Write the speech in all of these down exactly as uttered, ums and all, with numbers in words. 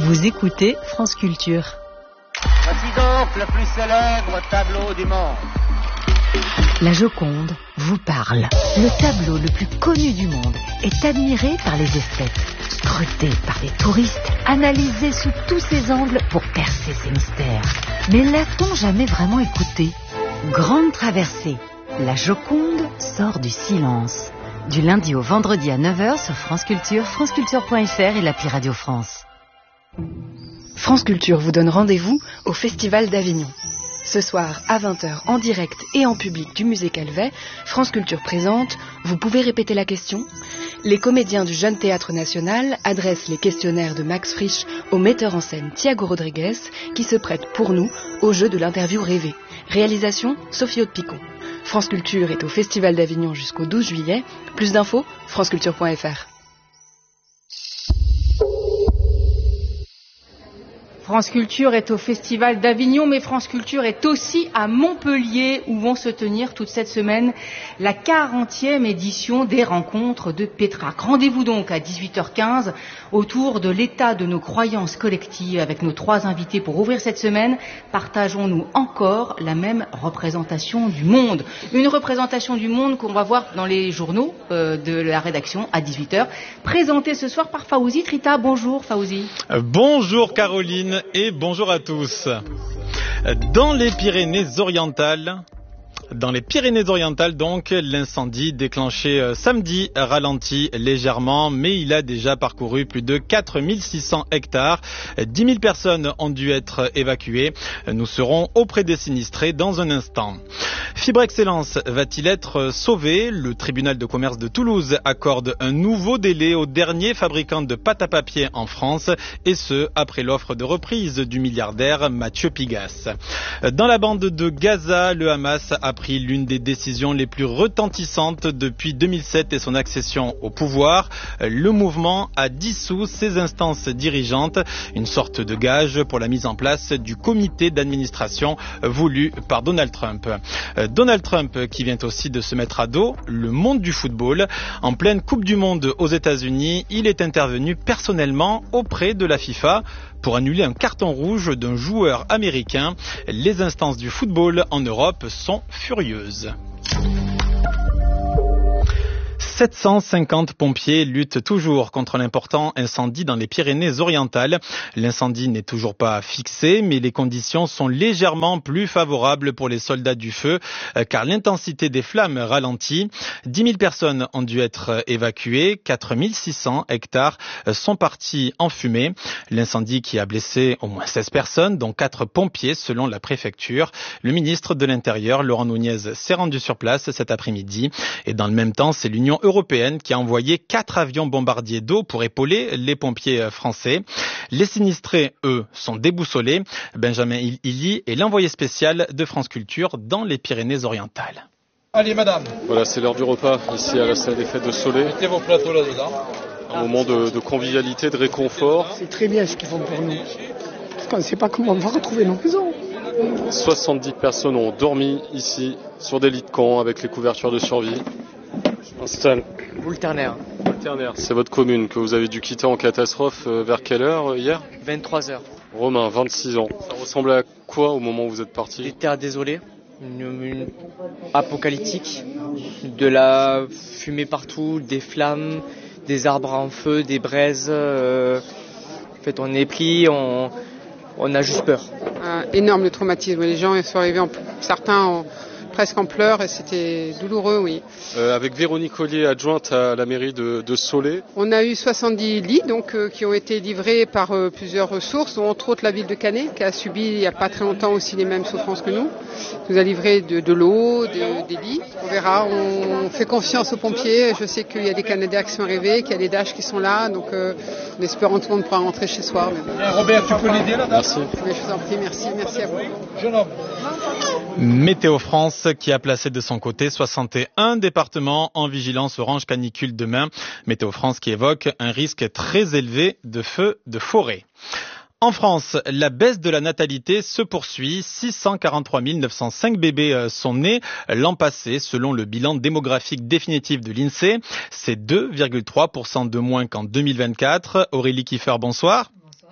Vous écoutez France Culture. Voici donc le plus célèbre tableau du monde. La Joconde vous parle. Le tableau le plus connu du monde est admiré par les esthètes, scruté par les touristes, analysé sous tous ses angles pour percer ses mystères. Mais l'a-t-on jamais vraiment écouté ? Grande traversée. La Joconde sort du silence. Du lundi au vendredi à neuf heures sur France Culture, franceculture point f r et l'appli Radio France. France Culture vous donne rendez-vous au Festival d'Avignon. Ce soir, à vingt heures, en direct et en public du musée Calvet, France Culture présente « Vous pouvez répéter la question ?» Les comédiens du Jeune Théâtre National adressent les questionnaires de Max Frisch au metteur en scène Thiago Rodriguez, qui se prête pour nous au jeu de l'interview rêvée. Réalisation, Sophie Haute-Picon. France Culture est au Festival d'Avignon jusqu'au douze juillet. Plus d'infos, franceculture point f r. France Culture est au Festival d'Avignon, mais France Culture est aussi à Montpellier, où vont se tenir toute cette semaine la quarantième édition des Rencontres de Pétrarque. Rendez-vous donc à dix-huit heures quinze autour de l'état de nos croyances collectives avec nos trois invités pour ouvrir cette semaine. Partageons-nous encore la même représentation du monde? Une représentation du monde qu'on va voir dans les journaux euh, de la rédaction à dix-huit heures, présentée ce soir par Fawzi Trita. Bonjour Fawzi. Euh, bonjour Caroline. Et bonjour à tous. Dans les Pyrénées-Orientales, Dans les Pyrénées-Orientales, donc, l'incendie déclenché euh, samedi ralentit légèrement, mais il a déjà parcouru plus de quatre mille six cents hectares. dix mille personnes ont dû être évacuées. Nous serons auprès des sinistrés dans un instant. Fibre Excellence va-t-il être sauvé? Le tribunal de commerce de Toulouse accorde un nouveau délai au dernier fabricant de pâte à papier en France, et ce, après l'offre de reprise du milliardaire Mathieu Pigasse. Dans la bande de Gaza, le Hamas a pris l'une des décisions les plus retentissantes depuis deux mille sept et son accession au pouvoir. Le mouvement a dissous ses instances dirigeantes, une sorte de gage pour la mise en place du comité d'administration voulu par Donald Trump. Donald Trump qui vient aussi de se mettre à dos le monde du football. En pleine Coupe du Monde aux États-Unis, il est intervenu personnellement auprès de la FIFA pour annuler un carton rouge d'un joueur américain. Les instances du football en Europe sont furieuses. sept cent cinquante pompiers luttent toujours contre l'important incendie dans les Pyrénées-Orientales. L'incendie n'est toujours pas fixé, mais les conditions sont légèrement plus favorables pour les soldats du feu, car l'intensité des flammes ralentit. dix mille personnes ont dû être évacuées, quatre mille six cents hectares sont partis en fumée. L'incendie qui a blessé au moins seize personnes, dont quatre pompiers selon la préfecture. Le ministre de l'Intérieur, Laurent Nunez, s'est rendu sur place cet après-midi. Et dans le même temps, c'est l'Union européenne qui a envoyé quatre avions bombardiers d'eau pour épauler les pompiers français. Les sinistrés, eux, sont déboussolés. Benjamin Illy est l'envoyé spécial de France Culture dans les Pyrénées-Orientales. Allez, madame. Voilà, c'est l'heure du repas ici à la salle des fêtes de Soleil. Mettez vos plateaux là-dedans. Un moment de, de convivialité, de réconfort. C'est très bien ce qu'ils font pour nous. Parce qu'on ne sait pas comment on va retrouver nos maisons. soixante-dix personnes ont dormi ici, sur des lits de camp, avec les couvertures de survie. Installe. Boulternaire. Boulternaire, c'est votre commune que vous avez dû quitter en catastrophe euh, vers quelle heure euh, hier? vingt-trois heures. Romain, vingt-six ans. Ça ressemblait à quoi au moment où vous êtes parti? Des terres désolées, une, une apocalyptique, de la fumée partout, des flammes, des arbres en feu, des braises. Euh... En fait, on est pris, on, on a juste peur. Un énorme traumatisme. Les gens sont arrivés, en... certains en... presque en pleurs, et c'était douloureux, oui. Euh, avec Véronique Collier, adjointe à la mairie de, de Soleil. On a eu soixante-dix lits donc, euh, qui ont été livrés par euh, plusieurs sources, dont entre autres la ville de Canet, qui a subi il n'y a pas très longtemps aussi les mêmes souffrances que nous. On nous a livré de, de l'eau, de, des lits. On verra, on fait confiance aux pompiers. Je sais qu'il y a des Canadiens qui sont arrivés, qu'il y a des Dash qui sont là, donc euh, on espère en tout le monde pourra rentrer chez soi. Mais bon. Robert, tu peux l'aider là? Merci. Mais je vous en prie, merci, merci à vous. Jeune homme. Météo France qui a placé de son côté soixante et un départements en vigilance orange canicule demain. Météo France qui évoque un risque très élevé de feux de forêt. En France, la baisse de la natalité se poursuit. six cent quarante-trois mille neuf cent cinq bébés sont nés l'an passé, selon le bilan démographique définitif de l'INSEE. C'est deux virgule trois pour cent de moins qu'en deux mille vingt-quatre. Aurélie Kiefer, bonsoir.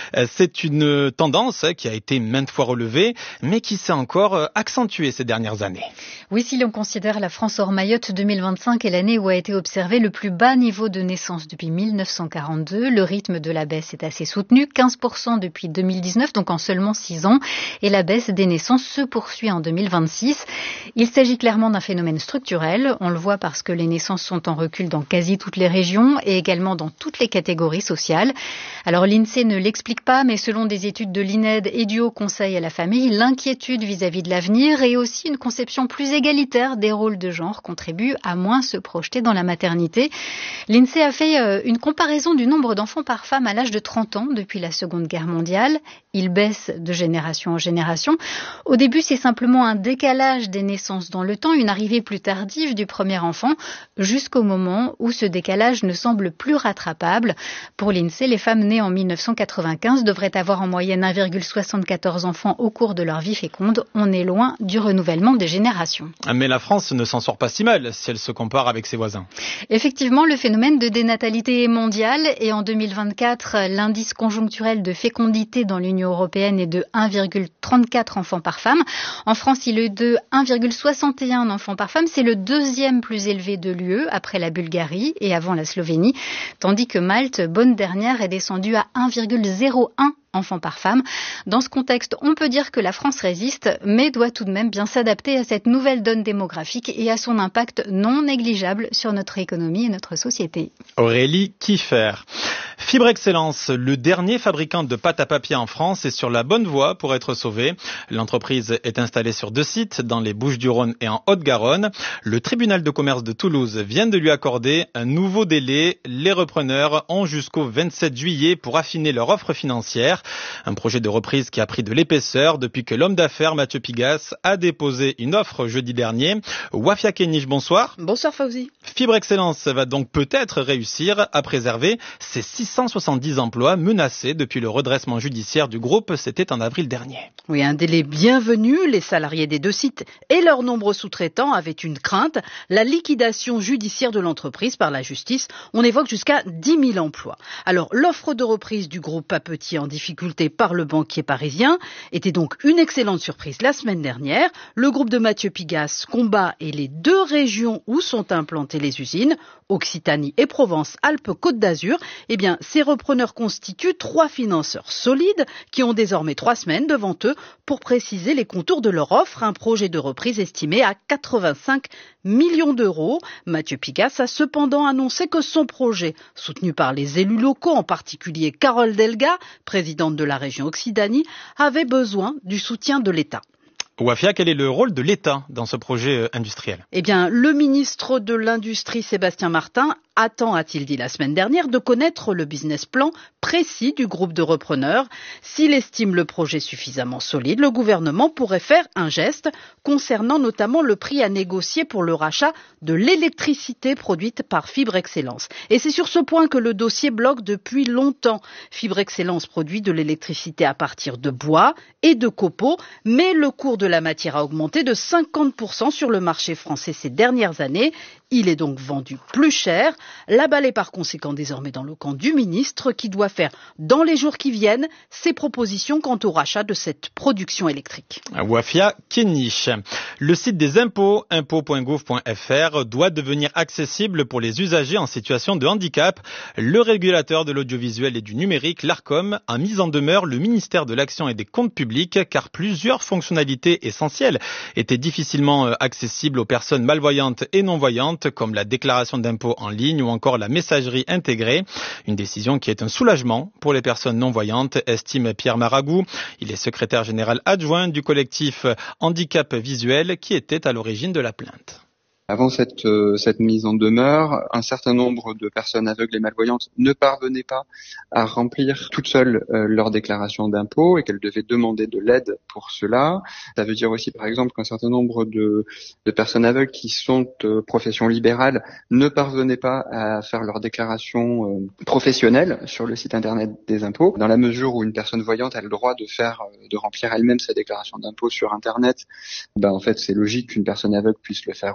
C'est une tendance qui a été maintes fois relevée, mais qui s'est encore accentuée ces dernières années. Oui, si l'on considère la France hors Mayotte, deux mille vingt-cinq est l'année où a été observé le plus bas niveau de naissance depuis mille neuf cent quarante-deux. Le rythme de la baisse est assez soutenu, quinze pour cent depuis deux mille dix-neuf, donc en seulement six ans. Et la baisse des naissances se poursuit en deux mille vingt-six. Il s'agit clairement d'un phénomène structurel. On le voit parce que les naissances sont en recul dans quasi toutes les régions et également dans toutes les catégories sociales. Alors l'INSEE ne l'explique pas, mais selon des études de l'I N E D et du Haut Conseil à la famille, l'inquiétude vis-à-vis de l'avenir et aussi une conception plus égalitaire des rôles de genre contribuent à moins se projeter dans la maternité. L'INSEE a fait une comparaison du nombre d'enfants par femme à l'âge de trente ans depuis la Seconde Guerre mondiale. Il baisse de génération en génération. Au début, c'est simplement un décalage des naissances dans le temps, une arrivée plus tardive du premier enfant, jusqu'au moment où ce décalage ne semble plus rattrapable. Pour l'INSEE, les femmes nées en mille neuf cent quatre-vingt-quinze devraient avoir en moyenne un virgule soixante-quatorze enfants au cours de leur vie féconde. On est loin du renouvellement des générations. Mais la France ne s'en sort pas si mal si elle se compare avec ses voisins. Effectivement, le phénomène de dénatalité est mondial et en deux mille vingt-quatre, l'indice conjoncturel de fécondité dans l'Union européenne est de un virgule trente-quatre enfants par femme. En France, il est de un virgule soixante et un enfants par femme. C'est le deuxième plus élevé de l'U E après la Bulgarie et avant la Slovénie, tandis que Malte, bonne dernière, est descendue à un virgule zéro un enfants par femme. Dans ce contexte, on peut dire que la France résiste, mais doit tout de même bien s'adapter à cette nouvelle donne démographique et à son impact non négligeable sur notre économie et notre société. Aurélie Kiefer. Fibre Excellence, le dernier fabricant de pâte à papier en France, est sur la bonne voie pour être sauvé. L'entreprise est installée sur deux sites, dans les Bouches-du-Rhône et en Haute-Garonne. Le tribunal de commerce de Toulouse vient de lui accorder un nouveau délai. Les repreneurs ont jusqu'au vingt-sept juillet pour affiner leur offre financière. Un projet de reprise qui a pris de l'épaisseur depuis que l'homme d'affaires Mathieu Pigasse a déposé une offre jeudi dernier. Wafia Kenich, bonsoir. Bonsoir Fauzi. Fibre Excellence va donc peut-être réussir à préserver ses six cent soixante-dix emplois menacés depuis le redressement judiciaire du groupe. C'était en avril dernier. Oui, un délai bienvenu. Les salariés des deux sites et leurs nombreux sous-traitants avaient une crainte, la liquidation judiciaire de l'entreprise par la justice. On évoque jusqu'à dix mille emplois. Alors, l'offre de reprise du groupe Papetit en difficulté par le banquier parisien était donc une excellente surprise la semaine dernière. Le groupe de Mathieu Pigasse combat et les deux régions où sont implantées les usines, Occitanie et Provence-Alpes-Côte d'Azur. Eh bien, ces repreneurs constituent trois financeurs solides qui ont désormais trois semaines devant eux pour préciser les contours de leur offre. Un projet de reprise estimé à quatre-vingt-cinq millions d'euros. Mathieu Pigasse a cependant annoncé que son projet, soutenu par les élus locaux, en particulier Carole Delga, présidente de la région Occitanie, avait besoin du soutien de l'État. Wafia, quel est le rôle de l'État dans ce projet industriel ? Eh bien, le ministre de l'Industrie, Sébastien Martin, attend, a-t-il dit la semaine dernière, de connaître le business plan précis du groupe de repreneurs. S'il estime le projet suffisamment solide, le gouvernement pourrait faire un geste concernant notamment le prix à négocier pour le rachat de l'électricité produite par Fibre Excellence. Et c'est sur ce point que le dossier bloque depuis longtemps. Fibre Excellence produit de l'électricité à partir de bois et de copeaux, mais le cours de la matière a augmenté de cinquante pour cent sur le marché français ces dernières années. Il est donc vendu plus cher. La balle est par conséquent désormais dans le camp du ministre qui doit faire dans les jours qui viennent ses propositions quant au rachat de cette production électrique. Wafia Kenich. Le site des impôts, impôts point gouv point f r, doit devenir accessible pour les usagers en situation de handicap. Le régulateur de l'audiovisuel et du numérique, l'Arcom, a mis en demeure le ministère de l'Action et des Comptes publics car plusieurs fonctionnalités essentielles étaient difficilement accessibles aux personnes malvoyantes et non-voyantes, comme la déclaration d'impôt en ligne ou encore la messagerie intégrée. Une décision qui est un soulagement pour les personnes non-voyantes, estime Pierre Maragou. Il est secrétaire général adjoint du collectif Handicap Visuel qui était à l'origine de la plainte. Avant cette, euh, cette mise en demeure, un certain nombre de personnes aveugles et malvoyantes ne parvenaient pas à remplir toutes seules euh, leur déclaration d'impôt et qu'elles devaient demander de l'aide pour cela. Ça veut dire aussi, par exemple, qu'un certain nombre de, de personnes aveugles qui sont euh, profession libérale ne parvenaient pas à faire leur déclaration euh, professionnelle sur le site internet des impôts. Dans la mesure où une personne voyante a le droit de faire, de remplir elle-même sa déclaration d'impôt sur internet, ben en fait c'est logique qu'une personne aveugle puisse le faire aussi.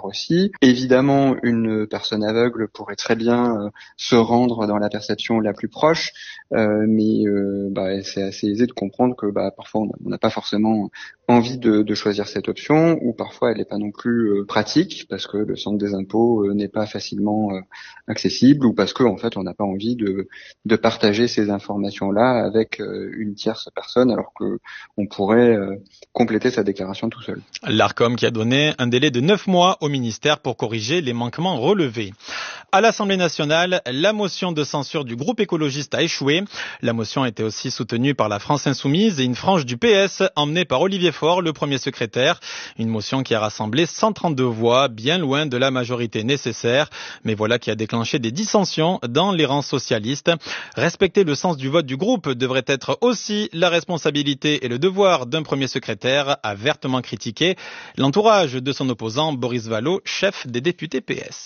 lui. Évidemment, une personne aveugle pourrait très bien euh, se rendre dans la perception la plus proche, euh, mais euh, bah, c'est assez aisé de comprendre que bah, parfois on n'a pas forcément envie de, de choisir cette option, ou parfois elle n'est pas non plus euh, pratique parce que le centre des impôts euh, n'est pas facilement euh, accessible, ou parce que en fait on n'a pas envie de, de partager ces informations-là avec euh, une tierce personne, alors que on pourrait euh, compléter sa déclaration tout seul. L'Arcom qui a donné un délai de neuf mois au ministère pour corriger les manquements relevés. À l'Assemblée nationale, la motion de censure du groupe écologiste a échoué. La motion était aussi soutenue par la France insoumise et une frange du P S emmenée par Olivier Faure, le premier secrétaire. Une motion qui a rassemblé cent trente-deux voix, bien loin de la majorité nécessaire. Mais voilà qui a déclenché des dissensions dans les rangs socialistes. Respecter le sens du vote du groupe devrait être aussi la responsabilité et le devoir d'un premier secrétaire, a vertement critiqué l'entourage de son opposant Boris Vallaud, chef des députés P S.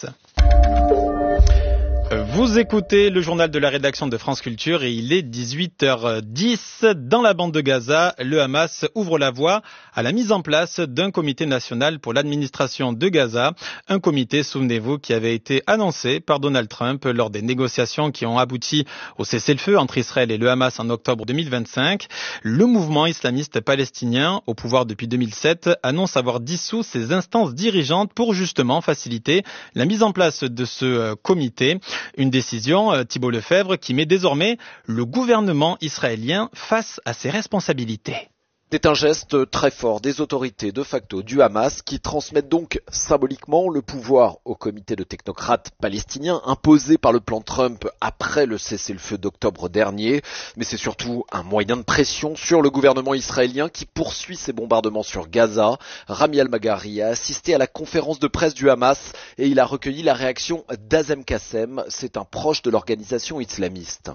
Vous écoutez le journal de la rédaction de France Culture et il est dix-huit heures dix. Dans la bande de Gaza, le Hamas ouvre la voie à la mise en place d'un comité national pour l'administration de Gaza. Un comité, souvenez-vous, qui avait été annoncé par Donald Trump lors des négociations qui ont abouti au cessez-le-feu entre Israël et le Hamas en octobre deux mille vingt-cinq. Le mouvement islamiste palestinien, au pouvoir depuis deux mille sept, annonce avoir dissous ses instances dirigeantes pour justement faciliter la mise en place de ce comité. Une décision, Thibault Lefebvre, qui met désormais le gouvernement israélien face à ses responsabilités. C'est un geste très fort des autorités de facto du Hamas qui transmettent donc symboliquement le pouvoir au comité de technocrates palestiniens imposé par le plan Trump après le cessez-le-feu d'octobre dernier. Mais c'est surtout un moyen de pression sur le gouvernement israélien qui poursuit ses bombardements sur Gaza. Rami Al-Maghari a assisté à la conférence de presse du Hamas et il a recueilli la réaction d'Azem Kassem. C'est un proche de l'organisation islamiste.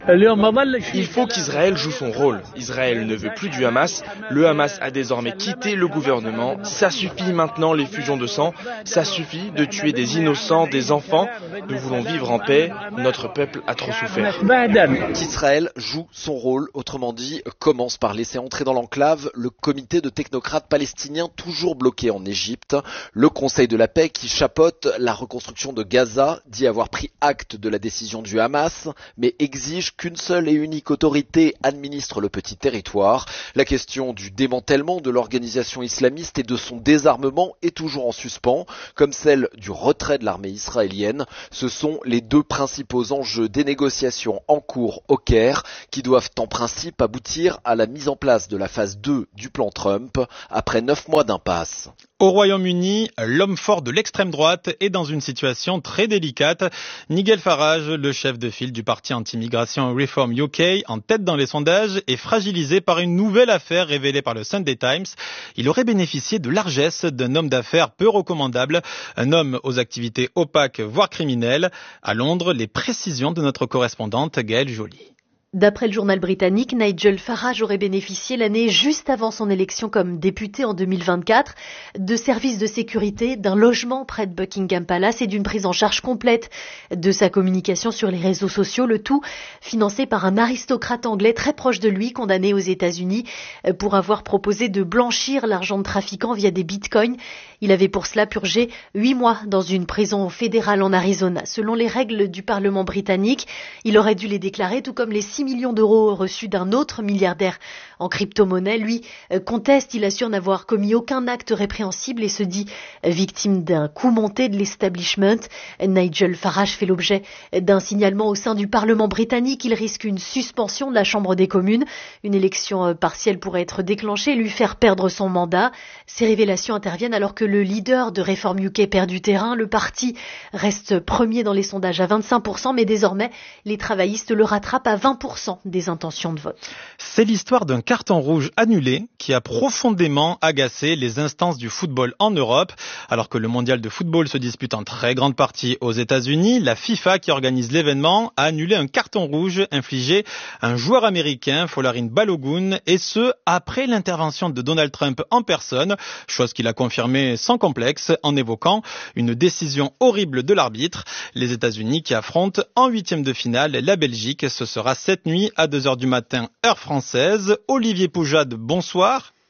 Il faut qu'Israël joue son rôle. Israël ne veut plus du Hamas. Le Le Hamas a désormais quitté le gouvernement. Ça suffit maintenant les fusions de sang. Ça suffit de tuer des innocents, des enfants. Nous voulons vivre en paix. Notre peuple a trop souffert. Qu'Israël joue son rôle, autrement dit, commence par laisser entrer dans l'enclave le comité de technocrates palestiniens toujours bloqué en Égypte. Le Conseil de la paix qui chapeaute la reconstruction de Gaza dit avoir pris acte de la décision du Hamas, mais exige qu'une seule et unique autorité administre le petit territoire. La question du démantèlement de l'organisation islamiste et de son désarmement est toujours en suspens, comme celle du retrait de l'armée israélienne. Ce sont les deux principaux enjeux des négociations en cours au Caire, qui doivent en principe aboutir à la mise en place de la phase deux du plan Trump, après neuf mois d'impasse. Au Royaume-Uni, l'homme fort de l'extrême droite est dans une situation très délicate. Nigel Farage, le chef de file du parti anti-immigration Reform U K, en tête dans les sondages, est fragilisé par une nouvelle affaire révélée par le Sunday Times. Il aurait bénéficié de largesse d'un homme d'affaires peu recommandable, un homme aux activités opaques voire criminelles. À Londres, les précisions de notre correspondante Gaëlle Joly. D'après le journal britannique, Nigel Farage aurait bénéficié l'année juste avant son élection comme député en deux mille vingt-quatre de services de sécurité, d'un logement près de Buckingham Palace et d'une prise en charge complète de sa communication sur les réseaux sociaux, le tout financé par un aristocrate anglais très proche de lui, condamné aux États-Unis pour avoir proposé de blanchir l'argent de trafiquants via des bitcoins. Il avait pour cela purgé huit mois dans une prison fédérale en Arizona. Selon les règles du Parlement britannique, il aurait dû les déclarer, tout comme les six millions d'euros reçus d'un autre milliardaire en crypto-monnaie. Lui conteste, il assure n'avoir commis aucun acte répréhensible et se dit victime d'un coup monté de l'establishment. Nigel Farage fait l'objet d'un signalement au sein du Parlement britannique. Il risque une suspension de la Chambre des communes. Une élection partielle pourrait être déclenchée et lui faire perdre son mandat. Ces révélations interviennent alors que le leader de Reform U K perd du terrain. Le parti reste premier dans les sondages à vingt-cinq pour cent, mais désormais les travaillistes le rattrapent à vingt pour cent des intentions de vote. C'est l'histoire d'un carton rouge annulé qui a profondément agacé les instances du football en Europe. Alors que le mondial de football se dispute en très grande partie aux États-Unis, la FIFA, qui organise l'événement, a annulé un carton rouge infligé à un joueur américain, Folarin Balogun, et ce, après l'intervention de Donald Trump en personne, chose qu'il a confirmée sans complexe en évoquant une décision horrible de l'arbitre. Les États-Unis qui affrontent en huitième de finale la Belgique. Ce sera cette nuit à deux heures du matin, heure française. Olivier Poujade, bonsoir.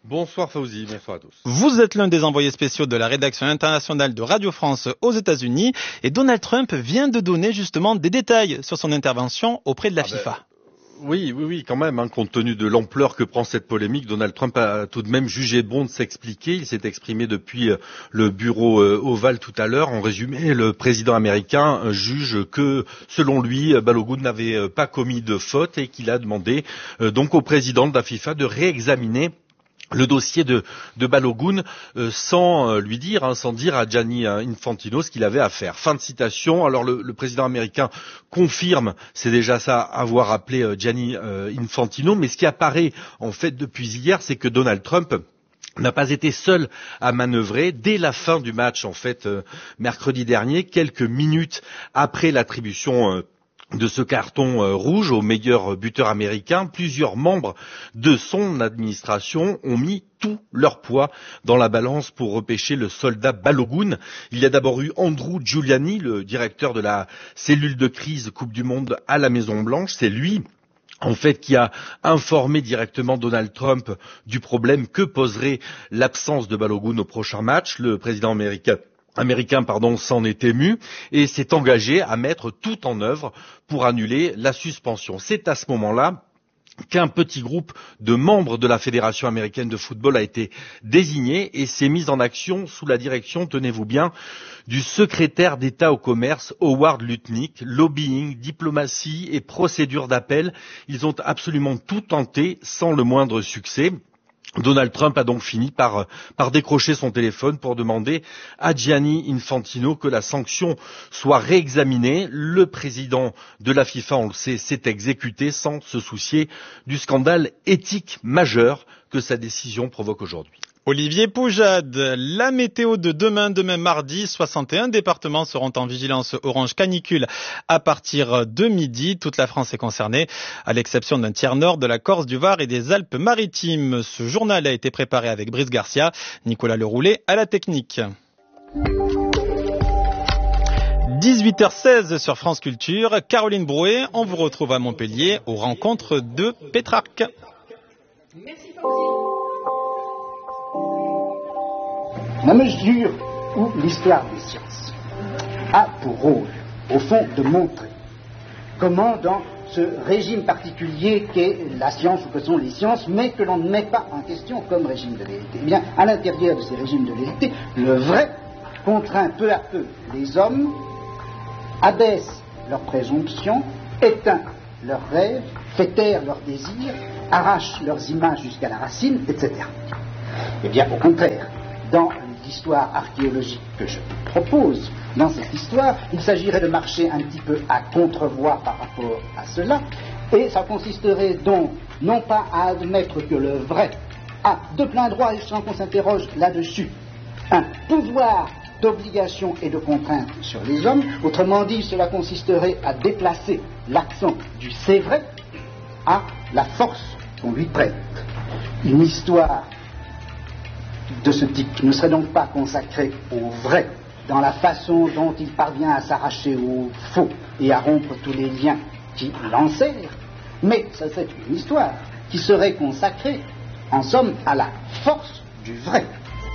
Bonsoir Fauzi, bonsoir à tous. Vous êtes l'un des envoyés spéciaux de la rédaction internationale de Radio France aux États-Unis et Donald Trump vient de donner justement des détails sur son intervention auprès de la ah FIFA. Ben... Oui, oui, oui, quand même, hein, compte tenu de l'ampleur que prend cette polémique, Donald Trump a tout de même jugé bon de s'expliquer. Il s'est exprimé depuis euh, le bureau euh, ovale tout à l'heure. En résumé, le président américain euh, juge que, selon lui, Balogun n'avait euh, pas commis de faute et qu'il a demandé euh, donc au président de la FIFA de réexaminer le dossier de, de Balogun euh, sans euh, lui dire, hein, sans dire à Gianni Infantino ce qu'il avait à faire. Fin de citation. Alors le, le président américain confirme, c'est déjà ça, avoir appelé euh, Gianni euh, Infantino, mais ce qui apparaît en fait depuis hier, c'est que Donald Trump n'a pas été seul à manœuvrer. Dès la fin du match, en fait, euh, mercredi dernier, quelques minutes après l'attribution euh, de ce carton euh, rouge au meilleur buteur américain, plusieurs membres de son administration ont mis tout leur poids dans la balance pour repêcher le soldat Balogun. Il y a d'abord eu Andrew Giuliani, le directeur de la cellule de crise Coupe du Monde à la Maison-Blanche. C'est lui en fait, qui a informé directement Donald Trump du problème que poserait l'absence de Balogun au prochain match. Le président américain américain pardon, s'en est ému et s'est engagé à mettre tout en œuvre pour annuler la suspension. C'est à ce moment-là qu'un petit groupe de membres de la Fédération américaine de football a été désigné et s'est mis en action sous la direction, tenez-vous bien, du secrétaire d'État au commerce Howard Lutnick. Lobbying, diplomatie et procédure d'appel, ils ont absolument tout tenté sans le moindre succès. Donald Trump a donc fini par, par décrocher son téléphone pour demander à Gianni Infantino que la sanction soit réexaminée. Le président de la FIFA, on le sait, s'est exécuté sans se soucier du scandale éthique majeur que sa décision provoque aujourd'hui. Olivier Poujade, la météo de demain, demain mardi, soixante et un départements seront en vigilance orange canicule à partir de midi. Toute la France est concernée, à l'exception d'un tiers nord de la Corse, du Var et des Alpes-Maritimes. Ce journal a été préparé avec Brice Garcia, Nicolas Leroulet à la technique. dix-huit heures seize sur France Culture. Caroline Brouet, on vous retrouve à Montpellier aux rencontres de Pétrarque. Merci. La mesure où l'histoire des sciences a pour rôle, au fond, de montrer comment dans ce régime particulier qu'est la science ou que sont les sciences, mais que l'on ne met pas en question comme régime de vérité. Eh bien, à l'intérieur de ces régimes de vérité, le vrai contraint peu à peu les hommes, abaisse leurs présomptions, éteint leurs rêves, fait taire leurs désirs, arrache leurs images jusqu'à la racine, et cetera. Eh bien, au contraire, dans l'histoire archéologique que je propose, dans cette histoire, il s'agirait de marcher un petit peu à contre-voie par rapport à cela, et ça consisterait donc non pas à admettre que le vrai a de plein droit, et sans qu'on s'interroge là-dessus, un pouvoir d'obligation et de contrainte sur les hommes. Autrement dit, cela consisterait à déplacer l'accent du c'est vrai à la force qu'on lui prête. Une histoire de ce type ne serait donc pas consacrée au vrai dans la façon dont il parvient à s'arracher au faux et à rompre tous les liens qui l'enserrent, mais ça c'est une histoire qui serait consacrée en somme à la force du vrai.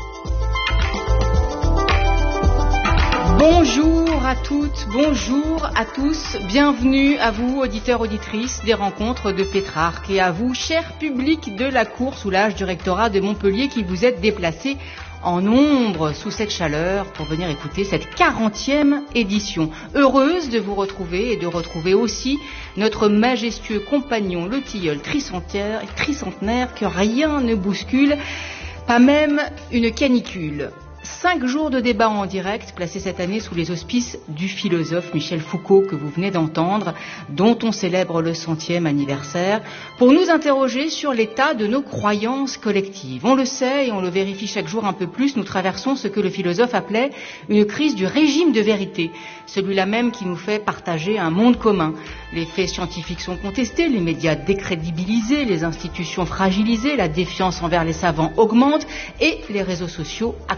Bonjour à toutes, bonjour à tous, bienvenue à vous auditeurs, auditrices des rencontres de Pétrarque et à vous cher public de la cour sous l'âge du rectorat de Montpellier qui vous êtes déplacés en nombre sous cette chaleur pour venir écouter cette quarantième édition. Heureuse de vous retrouver et de retrouver aussi notre majestueux compagnon, le tilleul tricentenaire, tricentenaire que rien ne bouscule, pas même une canicule. Cinq jours de débat en direct, placés cette année sous les auspices du philosophe Michel Foucault que vous venez d'entendre, dont on célèbre le centième anniversaire, pour nous interroger sur l'état de nos croyances collectives. On le sait et on le vérifie chaque jour un peu plus, nous traversons ce que le philosophe appelait une crise du régime de vérité, celui-là même qui nous fait partager un monde commun. Les faits scientifiques sont contestés, les médias décrédibilisés, les institutions fragilisées, la défiance envers les savants augmente et les réseaux sociaux accentuent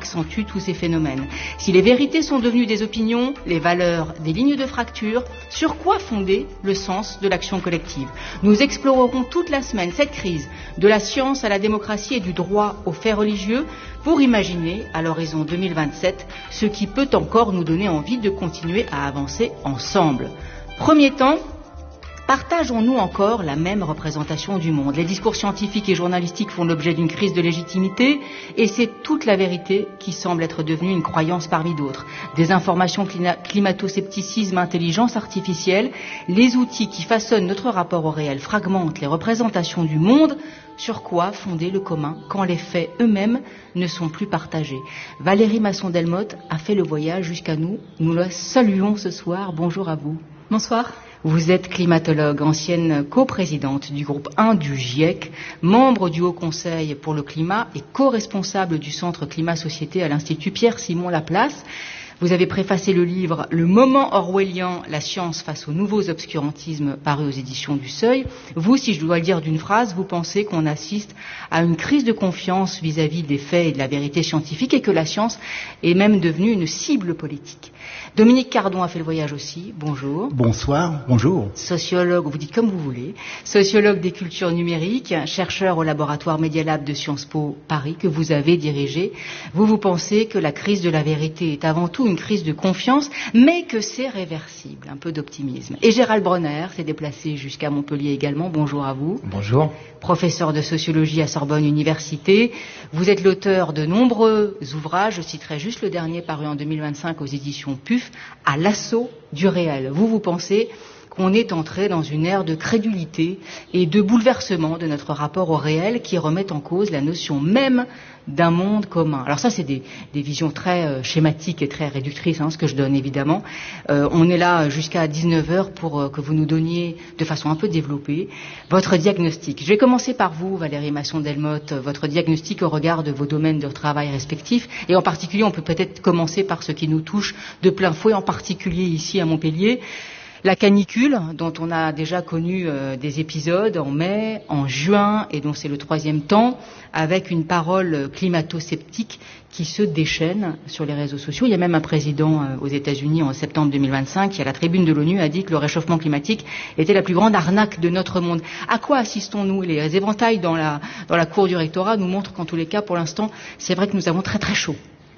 constituent tous ces phénomènes. Si les vérités sont devenues des opinions, les valeurs des lignes de fracture, sur quoi fonder le sens de l'action collective? Nous explorerons toute la semaine cette crise de la science à la démocratie et du droit aux faits religieux pour imaginer, à l'horizon deux mille vingt-sept, ce qui peut encore nous donner envie de continuer à avancer ensemble. Premier temps, partageons-nous encore la même représentation du monde? Les discours scientifiques et journalistiques font l'objet d'une crise de légitimité et c'est toute la vérité qui semble être devenue une croyance parmi d'autres. Désinformation, climato-scepticisme, intelligence artificielle, les outils qui façonnent notre rapport au réel fragmentent les représentations du monde. Sur quoi fonder le commun quand les faits eux-mêmes ne sont plus partagés? Valérie Masson-Delmotte a fait le voyage jusqu'à nous. Nous la saluons ce soir. Bonjour à vous. Bonsoir. Vous êtes climatologue, ancienne coprésidente du groupe un du GIEC, membre du Haut Conseil pour le climat et co-responsable du Centre Climat-Société à l'Institut Pierre-Simon Laplace. Vous avez préfacé le livre « Le moment orwellien, la science face aux nouveaux obscurantismes » paru aux éditions du Seuil. Vous, si je dois le dire d'une phrase, vous pensez qu'on assiste à une crise de confiance vis-à-vis des faits et de la vérité scientifique et que la science est même devenue une cible politique. Dominique Cardon a fait le voyage aussi. Bonjour. Bonsoir. Bonjour. Sociologue, vous dites comme vous voulez. Sociologue des cultures numériques, chercheur au laboratoire Media Lab de Sciences Po Paris que vous avez dirigé. Vous, vous pensez que la crise de la vérité est avant tout une crise de confiance, mais que c'est réversible. Un peu d'optimisme. Et Gérald Bronner s'est déplacé jusqu'à Montpellier également. Bonjour à vous. Bonjour. Professeur de sociologie à Sorbonne Université. Vous êtes l'auteur de nombreux ouvrages. Je citerai juste le dernier paru en deux mille vingt-cinq aux éditions P U F, à l'assaut du réel. Vous, vous pensez qu'on est entré dans une ère de crédulité et de bouleversement de notre rapport au réel qui remet en cause la notion même d'un monde commun. Alors ça, c'est des, des visions très euh, schématiques et très réductrices, hein, ce que je donne évidemment. Euh, on est là jusqu'à dix-neuf heures pour euh, que vous nous donniez, de façon un peu développée, votre diagnostic. Je vais commencer par vous, Valérie Masson-Delmotte, votre diagnostic au regard de vos domaines de travail respectifs. Et en particulier, on peut peut-être commencer par ce qui nous touche de plein fouet, en particulier ici à Montpellier. La canicule, dont on a déjà connu euh, des épisodes en mai, en juin, et dont c'est le troisième temps, avec une parole climato-sceptique qui se déchaîne sur les réseaux sociaux. Il y a même un président euh, aux États-Unis en septembre deux mille vingt-cinq qui, à la tribune de l'ONU, a dit que le réchauffement climatique était la plus grande arnaque de notre monde. À quoi assistons-nous? Les éventails dans la, dans la cour du rectorat nous montrent qu'en tous les cas, pour l'instant, c'est vrai que nous avons très très chaud.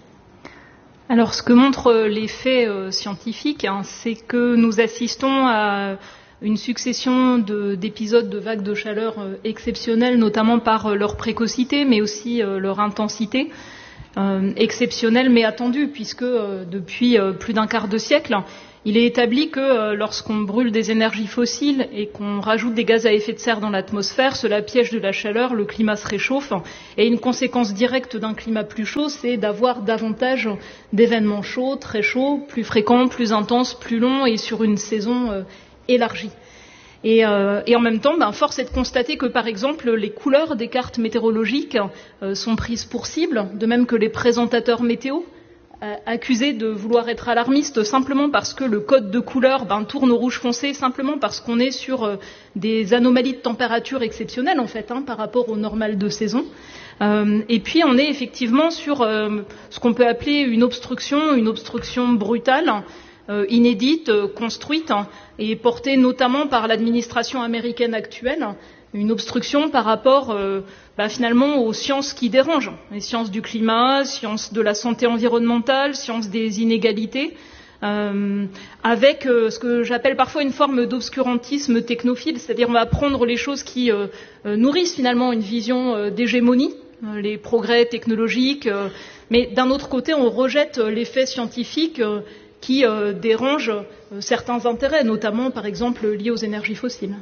Alors, ce que montrent les faits euh, scientifiques, hein, c'est que nous assistons à une succession de, d'épisodes de vagues de chaleur euh, exceptionnelles, notamment par euh, leur précocité, mais aussi euh, leur intensité. Euh, exceptionnelle mais attendue, puisque euh, depuis euh, plus d'un quart de siècle, il est établi que euh, lorsqu'on brûle des énergies fossiles et qu'on rajoute des gaz à effet de serre dans l'atmosphère, cela piège de la chaleur, le climat se réchauffe. Et une conséquence directe d'un climat plus chaud, c'est d'avoir davantage d'événements chauds, très chauds, plus fréquents, plus intenses, plus longs et sur une saison euh, élargie. Et, euh, et en même temps, ben, force est de constater que, par exemple, les couleurs des cartes météorologiques euh, sont prises pour cible, de même que les présentateurs météo, accusés de vouloir être alarmistes simplement parce que le code de couleur ben, tourne au rouge foncé, simplement parce qu'on est sur euh, des anomalies de température exceptionnelles en fait, hein, par rapport au normal de saison. Euh, et puis on est effectivement sur euh, ce qu'on peut appeler une obstruction, une obstruction brutale, euh, inédite, euh, construite hein, et portée notamment par l'administration américaine actuelle. Une obstruction par rapport euh, bah, finalement aux sciences qui dérangent, les sciences du climat, sciences de la santé environnementale, sciences des inégalités, euh, avec euh, ce que j'appelle parfois une forme d'obscurantisme technophile, c'est-à-dire on va prendre les choses qui euh, euh, nourrissent finalement une vision euh, d'hégémonie, euh, les progrès technologiques, euh, mais d'un autre côté on rejette les faits scientifiques euh, qui euh, dérangent euh, certains intérêts, notamment par exemple liés aux énergies fossiles.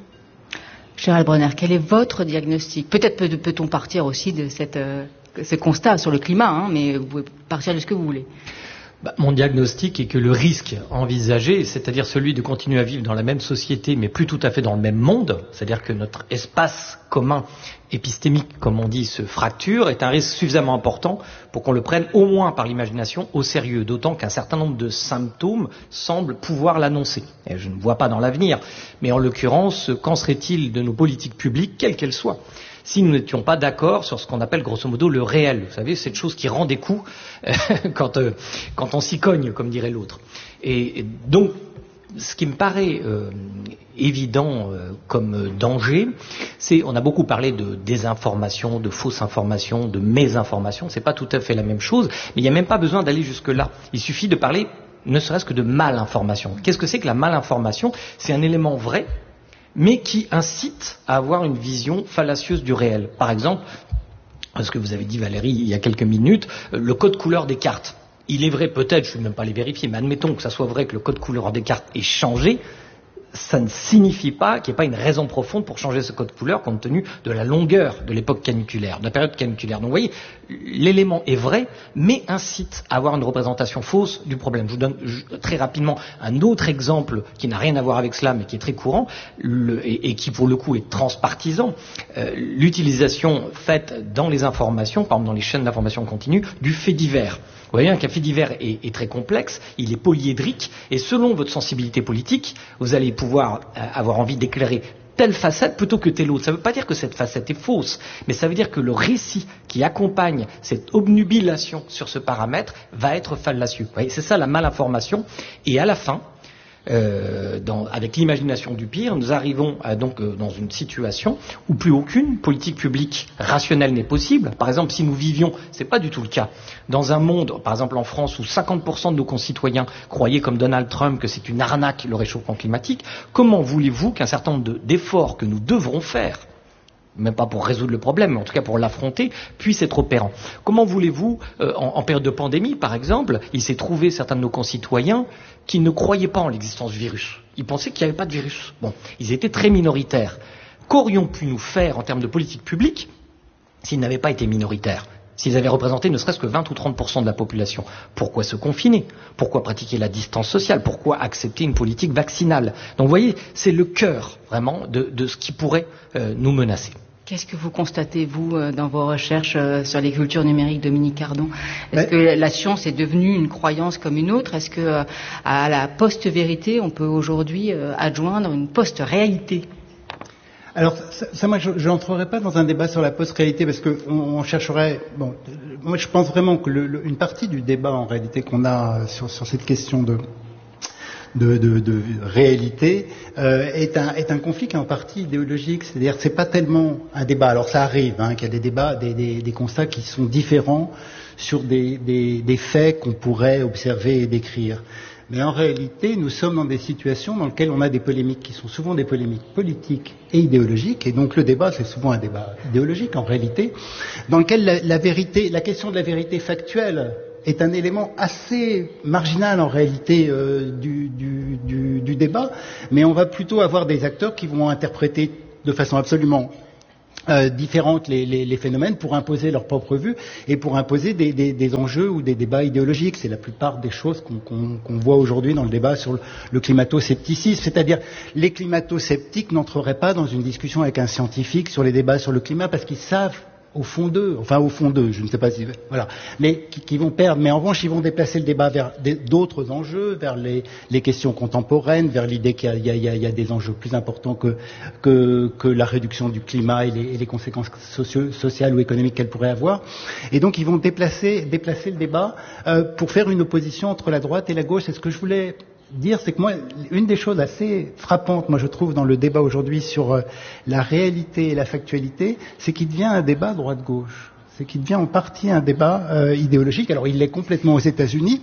Gérald Bronner, quel est votre diagnostic? Peut-être peut, peut-on partir aussi de cette, euh, ce constat sur le climat, hein, mais vous pouvez partir de ce que vous voulez. Bah, mon diagnostic est que le risque envisagé, c'est-à-dire celui de continuer à vivre dans la même société, mais plus tout à fait dans le même monde, c'est-à-dire que notre espace commun épistémique, comme on dit, se fracture, est un risque suffisamment important pour qu'on le prenne au moins par l'imagination au sérieux, d'autant qu'un certain nombre de symptômes semblent pouvoir l'annoncer. Et je ne vois pas dans l'avenir, mais en l'occurrence, qu'en serait-il de nos politiques publiques, quelles qu'elles soient, si nous n'étions pas d'accord sur ce qu'on appelle grosso modo le réel. Vous savez, cette chose qui rend des coups euh, quand, euh, quand on s'y cogne, comme dirait l'autre. Et, et donc, ce qui me paraît euh, évident euh, comme danger, c'est, on a beaucoup parlé de désinformation, de fausses informations, de mésinformation. C'est pas tout à fait la même chose, mais il n'y a même pas besoin d'aller jusque-là. Il suffit de parler, ne serait-ce que de malinformation. Qu'est-ce que c'est que la malinformation? C'est un élément vrai, mais qui incite à avoir une vision fallacieuse du réel. Par exemple, ce que vous avez dit Valérie il y a quelques minutes, le code couleur des cartes. Il est vrai, peut-être, je ne vais même pas les vérifier, mais admettons que ça soit vrai que le code couleur des cartes ait changé, ça ne signifie pas qu'il n'y ait pas une raison profonde pour changer ce code couleur compte tenu de la longueur de l'époque caniculaire, de la période caniculaire. Donc vous voyez, l'élément est vrai, mais incite à avoir une représentation fausse du problème. Je vous donne très rapidement un autre exemple qui n'a rien à voir avec cela, mais qui est très courant, le, et, et qui pour le coup est transpartisan. Euh, l'utilisation faite dans les informations, par exemple dans les chaînes d'information continue, du fait divers. Vous voyez bien qu'un fait divers est, est très complexe, il est polyédrique, et selon votre sensibilité politique, vous allez pouvoir euh, avoir envie d'éclairer telle facette plutôt que telle autre. Ça ne veut pas dire que cette facette est fausse, mais ça veut dire que le récit qui accompagne cette obnubilation sur ce paramètre va être fallacieux. Vous voyez, c'est ça la malinformation, et à la fin, Euh, dans, avec l'imagination du pire, nous arrivons à, donc euh, dans une situation où plus aucune politique publique rationnelle n'est possible. Par exemple, si nous vivions, c'est pas du tout le cas, dans un monde, par exemple en France, où cinquante pour cent de nos concitoyens croyaient comme Donald Trump que c'est une arnaque le réchauffement climatique, comment voulez-vous qu'un certain nombre de, d'efforts que nous devrons faire, même pas pour résoudre le problème, mais en tout cas pour l'affronter, puisse être opérant? Comment voulez-vous, euh, en, en période de pandémie par exemple, il s'est trouvé certains de nos concitoyens qui ne croyaient pas en l'existence du virus. Ils pensaient qu'il n'y avait pas de virus. Bon, ils étaient très minoritaires. Qu'aurions pu nous faire en termes de politique publique s'ils n'avaient pas été minoritaires? S'ils avaient représenté ne serait-ce que vingt ou trente pour cent de la population? Pourquoi se confiner? Pourquoi pratiquer la distance sociale? Pourquoi accepter une politique vaccinale? Donc vous voyez, c'est le cœur vraiment de, de ce qui pourrait euh, nous menacer. Qu'est-ce que vous constatez, vous, dans vos recherches sur les cultures numériques, Dominique Cardon? Est-ce que la science est devenue une croyance comme une autre? Est-ce que à la post-vérité, on peut aujourd'hui adjoindre une post-réalité? Alors, ça, ça moi, je n'entrerai pas dans un débat sur la post-réalité parce qu'on on chercherait. Bon, moi, je pense vraiment que le, le, une partie du débat, en réalité, qu'on a sur, sur cette question de De, de, de réalité euh, est, un, est un conflit qui est en partie idéologique, c'est-à-dire que c'est pas tellement un débat. Alors ça arrive hein, qu'il y a des débats, des, des, des constats qui sont différents sur des, des, des faits qu'on pourrait observer et décrire. Mais en réalité, nous sommes dans des situations dans lesquelles on a des polémiques qui sont souvent des polémiques politiques et idéologiques, et donc le débat, c'est souvent un débat idéologique en réalité, dans lequel la, la vérité, la question de la vérité factuelle est un élément assez marginal en réalité euh, du, du, du, du débat, mais on va plutôt avoir des acteurs qui vont interpréter de façon absolument euh, différente les, les, les phénomènes pour imposer leur propre vue et pour imposer des, des, des enjeux ou des débats idéologiques. C'est la plupart des choses qu'on, qu'on, qu'on voit aujourd'hui dans le débat sur le, le climato-scepticisme, c'est-à-dire les climato-sceptiques n'entreraient pas dans une discussion avec un scientifique sur les débats sur le climat parce qu'ils savent au fond d'eux, enfin au fond d'eux, je ne sais pas si, voilà, mais qui, qui vont perdre. Mais en revanche, ils vont déplacer le débat vers des, d'autres enjeux, vers les, les questions contemporaines, vers l'idée qu'il y a, il y a, il y a des enjeux plus importants que, que, que la réduction du climat et les, et les conséquences socio, sociales ou économiques qu'elle pourrait avoir. Et donc, ils vont déplacer, déplacer le débat euh, pour faire une opposition entre la droite et la gauche. C'est ce que je voulais dire, c'est que moi, une des choses assez frappantes, moi je trouve, dans le débat aujourd'hui sur euh, la réalité et la factualité, c'est qu'il devient un débat droite-gauche. C'est qu'il devient en partie un débat euh, idéologique. Alors il l'est complètement aux États-Unis,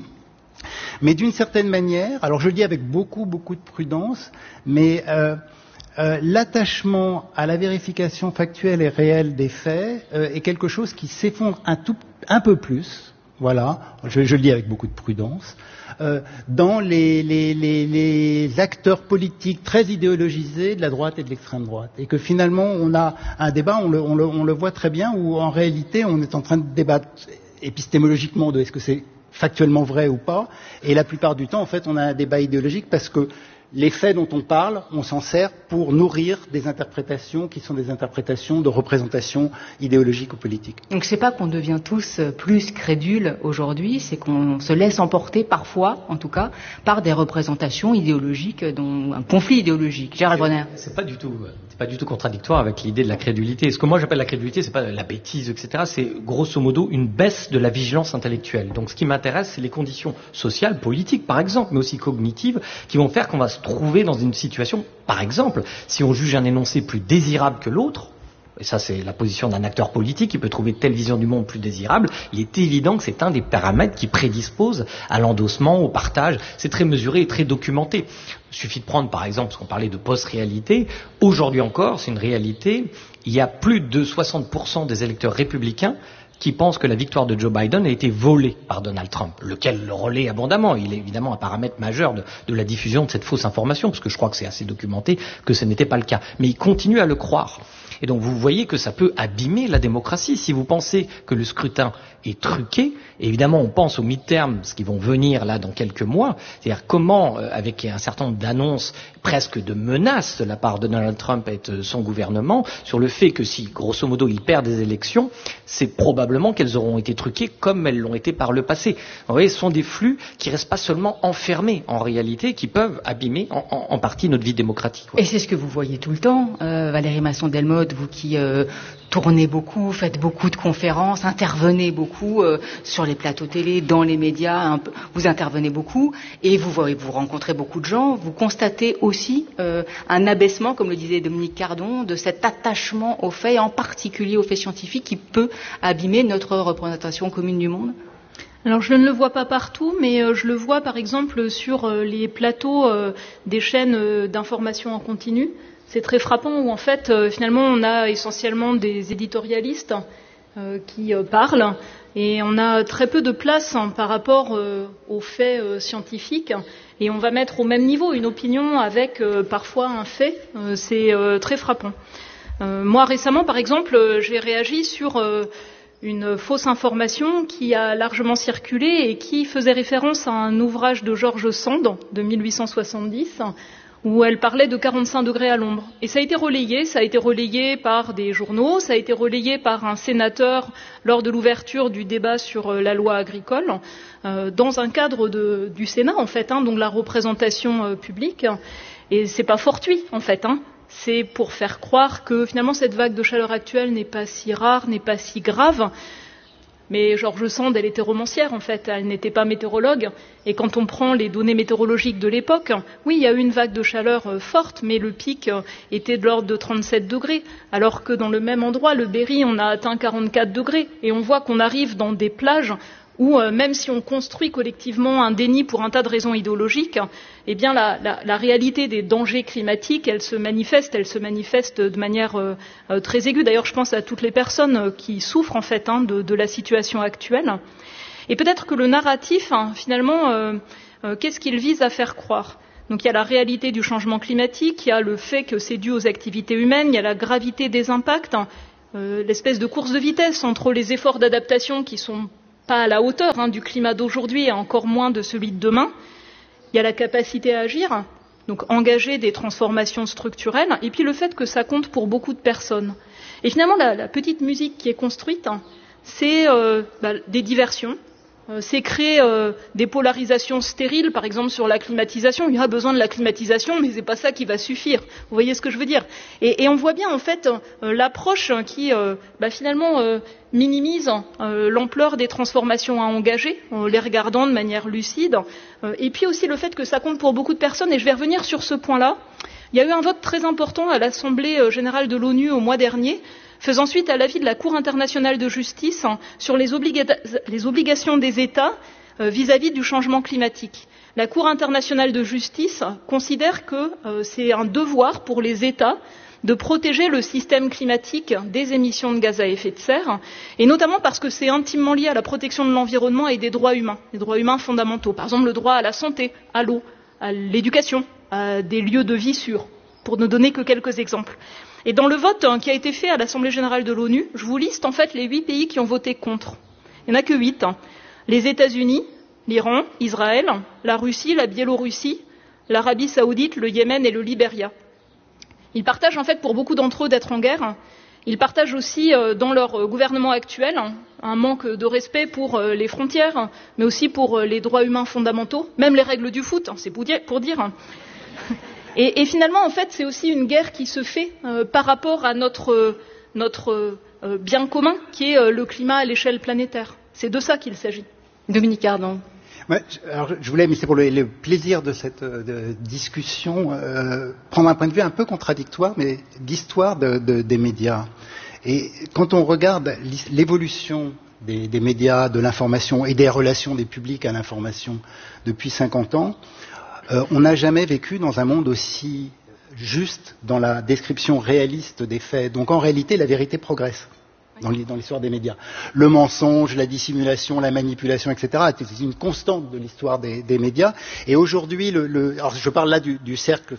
mais d'une certaine manière, alors je le dis avec beaucoup, beaucoup de prudence, mais euh, euh, l'attachement à la vérification factuelle et réelle des faits euh, est quelque chose qui s'effondre un, tout, un peu plus, voilà, je, je le dis avec beaucoup de prudence, Euh, dans les, les, les, les acteurs politiques très idéologisés de la droite et de l'extrême droite. Et que finalement, on a un débat, on le, on le, on le voit très bien, où en réalité, on est en train de débattre épistémologiquement de est-ce que c'est factuellement vrai ou pas. Et la plupart du temps, en fait, on a un débat idéologique parce que les faits dont on parle, on s'en sert pour nourrir des interprétations qui sont des interprétations de représentation idéologique ou politique. Donc c'est pas qu'on devient tous plus crédules aujourd'hui, c'est qu'on se laisse emporter parfois, en tout cas, par des représentations idéologiques, dont un conflit idéologique. Gérald Bronner. C'est pas du tout pas du tout contradictoire avec l'idée de la crédulité. Ce que moi j'appelle la crédulité, c'est pas la bêtise, et cetera. C'est grosso modo une baisse de la vigilance intellectuelle. Donc ce qui m'intéresse, c'est les conditions sociales, politiques par exemple, mais aussi cognitives, qui vont faire qu'on va se trouver dans une situation, par exemple, si on juge un énoncé plus désirable que l'autre, et ça c'est la position d'un acteur politique qui peut trouver telle vision du monde plus désirable, il est évident que c'est un des paramètres qui prédispose à l'endossement, au partage. C'est très mesuré et très documenté. Il suffit de prendre par exemple, parce qu'on parlait de post-réalité, aujourd'hui encore, c'est une réalité, il y a plus de soixante pour cent des électeurs républicains qui pensent que la victoire de Joe Biden a été volée par Donald Trump, lequel le relaie abondamment. Il est évidemment un paramètre majeur de, de la diffusion de cette fausse information, parce que je crois que c'est assez documenté que ce n'était pas le cas. Mais il continue à le croire. Et donc vous voyez que ça peut abîmer la démocratie. Si vous pensez que le scrutin est truqué, évidemment on pense aux mid-terms, ce qui vont venir là dans quelques mois, c'est-à-dire comment, euh, avec un certain nombre d'annonces, presque de menaces de la part de Donald Trump et de son gouvernement, sur le fait que si, grosso modo, il perd des élections, c'est probablement qu'elles auront été truquées comme elles l'ont été par le passé. Vous voyez, ce sont des flux qui ne restent pas seulement enfermés en réalité, qui peuvent abîmer en, en, en partie notre vie démocratique. Ouais. Et c'est ce que vous voyez tout le temps, euh, Valérie Masson-Delmotte, vous qui euh, tournez beaucoup, faites beaucoup de conférences, intervenez beaucoup euh, sur les plateaux télé, dans les médias, un peu, vous intervenez beaucoup et vous voyez, vous rencontrez beaucoup de gens, vous constatez aussi euh, un abaissement, comme le disait Dominique Cardon, de cet attachement aux faits, en particulier aux faits scientifiques, qui peut abîmer notre représentation commune du monde. Alors je ne le vois pas partout, mais euh, je le vois par exemple sur euh, les plateaux euh, des chaînes euh, d'information en continu. C'est très frappant où en fait euh, finalement on a essentiellement des éditorialistes euh, qui euh, parlent et on a très peu de place hein, par rapport euh, aux faits euh, scientifiques et on va mettre au même niveau une opinion avec euh, parfois un fait. Euh, c'est euh, très frappant. Euh, moi récemment par exemple euh, j'ai réagi sur euh, une fausse information qui a largement circulé et qui faisait référence à un ouvrage de George Sand de mille huit cent soixante-dix où elle parlait de quarante-cinq degrés à l'ombre. Et ça a été relayé, ça a été relayé par des journaux, ça a été relayé par un sénateur lors de l'ouverture du débat sur la loi agricole, euh, dans un cadre de, du Sénat en fait, hein, donc la représentation euh, publique. Et c'est pas fortuit en fait, hein. C'est pour faire croire que finalement cette vague de chaleur actuelle n'est pas si rare, n'est pas si grave. Mais George Sand, elle était romancière en fait, elle n'était pas météorologue. Et quand on prend les données météorologiques de l'époque, oui, il y a eu une vague de chaleur euh, forte, mais le pic euh, était de l'ordre de trente-sept degrés. Alors que dans le même endroit, le Berry, on a atteint quarante-quatre degrés. Et on voit qu'on arrive dans des plages où euh, même si on construit collectivement un déni pour un tas de raisons idéologiques, eh bien la, la, la réalité des dangers climatiques, elle se manifeste, elle se manifeste de manière euh, euh, très aiguë. D'ailleurs, je pense à toutes les personnes euh, qui souffrent en fait hein, de, de la situation actuelle. Et peut-être que le narratif, hein, finalement, euh, euh, qu'est-ce qu'il vise à faire croire ? Donc il y a la réalité du changement climatique, il y a le fait que c'est dû aux activités humaines, il y a la gravité des impacts, euh, l'espèce de course de vitesse entre les efforts d'adaptation qui sont pas à la hauteur hein, du climat d'aujourd'hui et encore moins de celui de demain. Il y a la capacité à agir, donc engager des transformations structurelles, et puis le fait que ça compte pour beaucoup de personnes. Et finalement, la, la petite musique qui est construite, hein, c'est euh, bah, des diversions, euh, c'est créer euh, des polarisations stériles, par exemple sur la climatisation. Il y a besoin de la climatisation, mais c'est pas ça qui va suffire. Vous voyez ce que je veux dire ? et, et on voit bien en fait euh, l'approche qui euh, bah, finalement euh, minimise euh, l'ampleur des transformations à engager, en les regardant de manière lucide, euh, et puis aussi le fait que ça compte pour beaucoup de personnes. Et je vais revenir sur ce point-là. Il y a eu un vote très important à l'Assemblée générale de l'ONU au mois dernier, faisant suite à l'avis de la Cour internationale de justice hein, sur les, obliga- les obligations des États euh, vis-à-vis du changement climatique. La Cour internationale de justice considère que euh, c'est un devoir pour les États de protéger le système climatique des émissions de gaz à effet de serre, et notamment parce que c'est intimement lié à la protection de l'environnement et des droits humains, des droits humains fondamentaux. Par exemple, le droit à la santé, à l'eau, à l'éducation, à des lieux de vie sûrs, pour ne donner que quelques exemples. Et dans le vote hein, qui a été fait à l'Assemblée générale de l'ONU, je vous liste en fait les huit pays qui ont voté contre. Il n'y en a que huit. Hein. Les États-Unis, l'Iran, Israël, la Russie, la Biélorussie, l'Arabie saoudite, le Yémen et le Libéria. Ils partagent en fait pour beaucoup d'entre eux d'être en guerre. Ils partagent aussi euh, dans leur gouvernement actuel hein, un manque de respect pour euh, les frontières, mais aussi pour euh, les droits humains fondamentaux, même les règles du foot, hein, c'est pour dire. Pour dire. Et, et finalement, en fait, c'est aussi une guerre qui se fait euh, par rapport à notre, notre euh, bien commun, qui est euh, le climat à l'échelle planétaire. C'est de ça qu'il s'agit. Dominique Cardon. Ouais, alors je voulais, mais c'est pour le, le plaisir de cette de discussion, euh, prendre un point de vue un peu contradictoire, mais d'histoire de, de, des médias. Et quand on regarde l'évolution des, des médias, de l'information et des relations des publics à l'information depuis cinquante ans, euh, on n'a jamais vécu dans un monde aussi juste dans la description réaliste des faits. Donc en réalité, la vérité progresse dans l'histoire des médias. Le mensonge, la dissimulation, la manipulation, et cetera, c'est une constante de l'histoire des, des médias. Et aujourd'hui, le, le, alors je parle là du, du cercle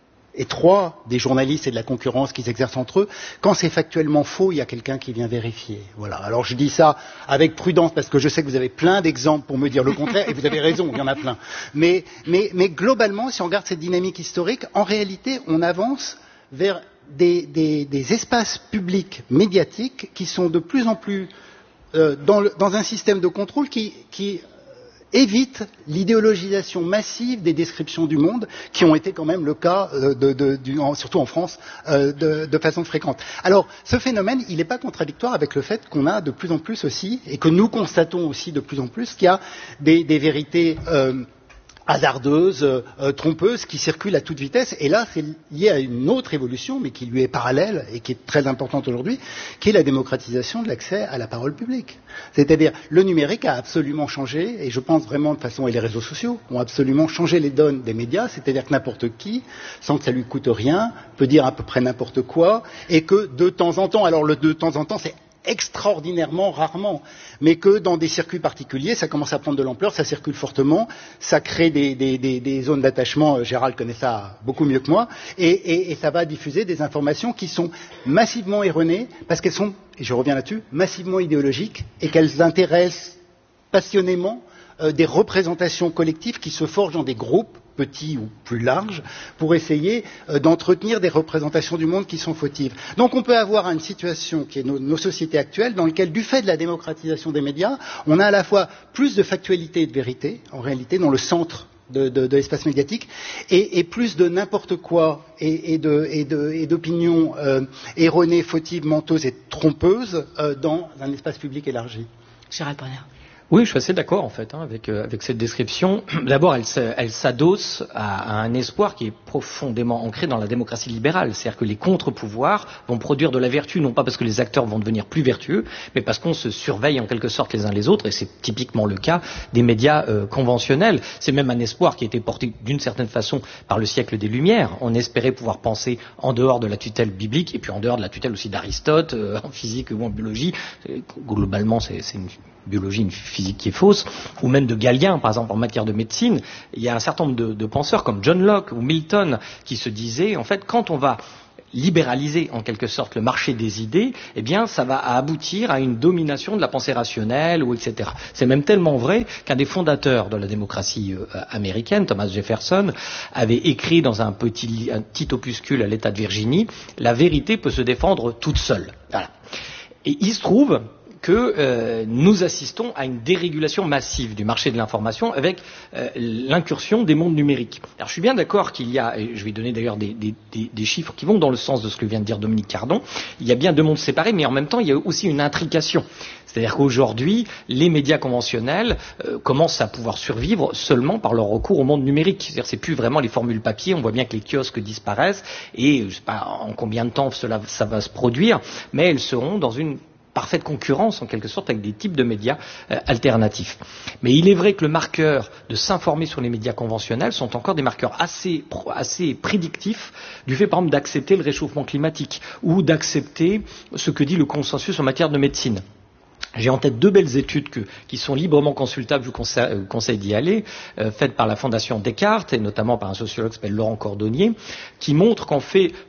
étroit des journalistes et de la concurrence qui s'exercent entre eux. Quand c'est factuellement faux, il y a quelqu'un qui vient vérifier. Voilà. Alors je dis ça avec prudence parce que je sais que vous avez plein d'exemples pour me dire le contraire, et vous avez raison, il y en a plein. Mais, mais, mais globalement, si on regarde cette dynamique historique, en réalité, on avance vers Des, des, des espaces publics médiatiques qui sont de plus en plus euh, dans, le, dans un système de contrôle qui, qui évite l'idéologisation massive des descriptions du monde, qui ont été quand même le cas, euh, de, de, du, en, surtout en France, euh, de, de façon fréquente. Alors, ce phénomène, il n'est pas contradictoire avec le fait qu'on a de plus en plus aussi, et que nous constatons aussi de plus en plus, qu'il y a des, des vérités euh, hasardeuse, euh, trompeuse, qui circule à toute vitesse. Et là, c'est lié à une autre évolution, mais qui lui est parallèle et qui est très importante aujourd'hui, qui est la démocratisation de l'accès à la parole publique. C'est-à-dire, le numérique a absolument changé, et je pense vraiment de façon, et les réseaux sociaux ont absolument changé les donnes des médias, c'est-à-dire que n'importe qui, sans que ça lui coûte rien, peut dire à peu près n'importe quoi, et que de temps en temps, alors le de temps en temps, c'est extraordinairement rarement, mais que dans des circuits particuliers, ça commence à prendre de l'ampleur, ça circule fortement, ça crée des, des, des, des zones d'attachement, Gérald connaît ça beaucoup mieux que moi, et, et, et ça va diffuser des informations qui sont massivement erronées, parce qu'elles sont, et je reviens là-dessus, massivement idéologiques, et qu'elles intéressent passionnément euh, des représentations collectives qui se forgent dans des groupes, petits ou plus larges, pour essayer euh, d'entretenir des représentations du monde qui sont fautives. Donc on peut avoir une situation qui est nos, nos sociétés actuelles, dans laquelle, du fait de la démocratisation des médias, on a à la fois plus de factualité et de vérité, en réalité, dans le centre de, de, de l'espace médiatique, et, et plus de n'importe quoi et, et, de, et, de, et d'opinions euh, erronées, fautives, menteuses et trompeuses euh, dans un espace public élargi. Gérald Brenner. Oui, je suis assez d'accord en fait hein, avec, euh, avec cette description. D'abord, elle, elle s'adosse à, à un espoir qui est profondément ancré dans la démocratie libérale. C'est-à-dire que les contre-pouvoirs vont produire de la vertu, non pas parce que les acteurs vont devenir plus vertueux, mais parce qu'on se surveille en quelque sorte les uns les autres, et c'est typiquement le cas des médias euh, conventionnels. C'est même un espoir qui a été porté d'une certaine façon par le siècle des Lumières. On espérait pouvoir penser en dehors de la tutelle biblique, et puis en dehors de la tutelle aussi d'Aristote, euh, en physique ou en biologie. Globalement, c'est, c'est une biologie, une physique qui est fausse, ou même de Galien, par exemple, en matière de médecine. Il y a un certain nombre de, de penseurs comme John Locke ou Milton qui se disaient, en fait, quand on va libéraliser en quelque sorte le marché des idées, eh bien ça va aboutir à une domination de la pensée rationnelle, ou et cetera. C'est même tellement vrai qu'un des fondateurs de la démocratie euh, américaine, Thomas Jefferson, avait écrit dans un petit, un petit opuscule à l'État de Virginie, la vérité peut se défendre toute seule. Voilà. Et il se trouve que euh, nous assistons à une dérégulation massive du marché de l'information avec euh, l'incursion des mondes numériques. Alors je suis bien d'accord qu'il y a, et je vais donner d'ailleurs des, des, des, des chiffres qui vont dans le sens de ce que vient de dire Dominique Cardon, il y a bien deux mondes séparés, mais en même temps il y a aussi une intrication. C'est-à-dire qu'aujourd'hui, les médias conventionnels euh, commencent à pouvoir survivre seulement par leur recours au monde numérique. C'est-à-dire c'est plus vraiment les formules papier, on voit bien que les kiosques disparaissent, et je ne sais pas en combien de temps cela, ça va se produire, mais elles seront dans une parfaite concurrence en quelque sorte avec des types de médias euh, alternatifs. Mais il est vrai que le marqueur de s'informer sur les médias conventionnels sont encore des marqueurs assez, assez prédictifs du fait par exemple d'accepter le réchauffement climatique ou d'accepter ce que dit le consensus en matière de médecine. J'ai en tête deux belles études que, qui sont librement consultables, je vous conseille, euh, conseille d'y aller, euh, faites par la Fondation Descartes et notamment par un sociologue qui s'appelle Laurent Cordonnier, qui montrent qu'en fait,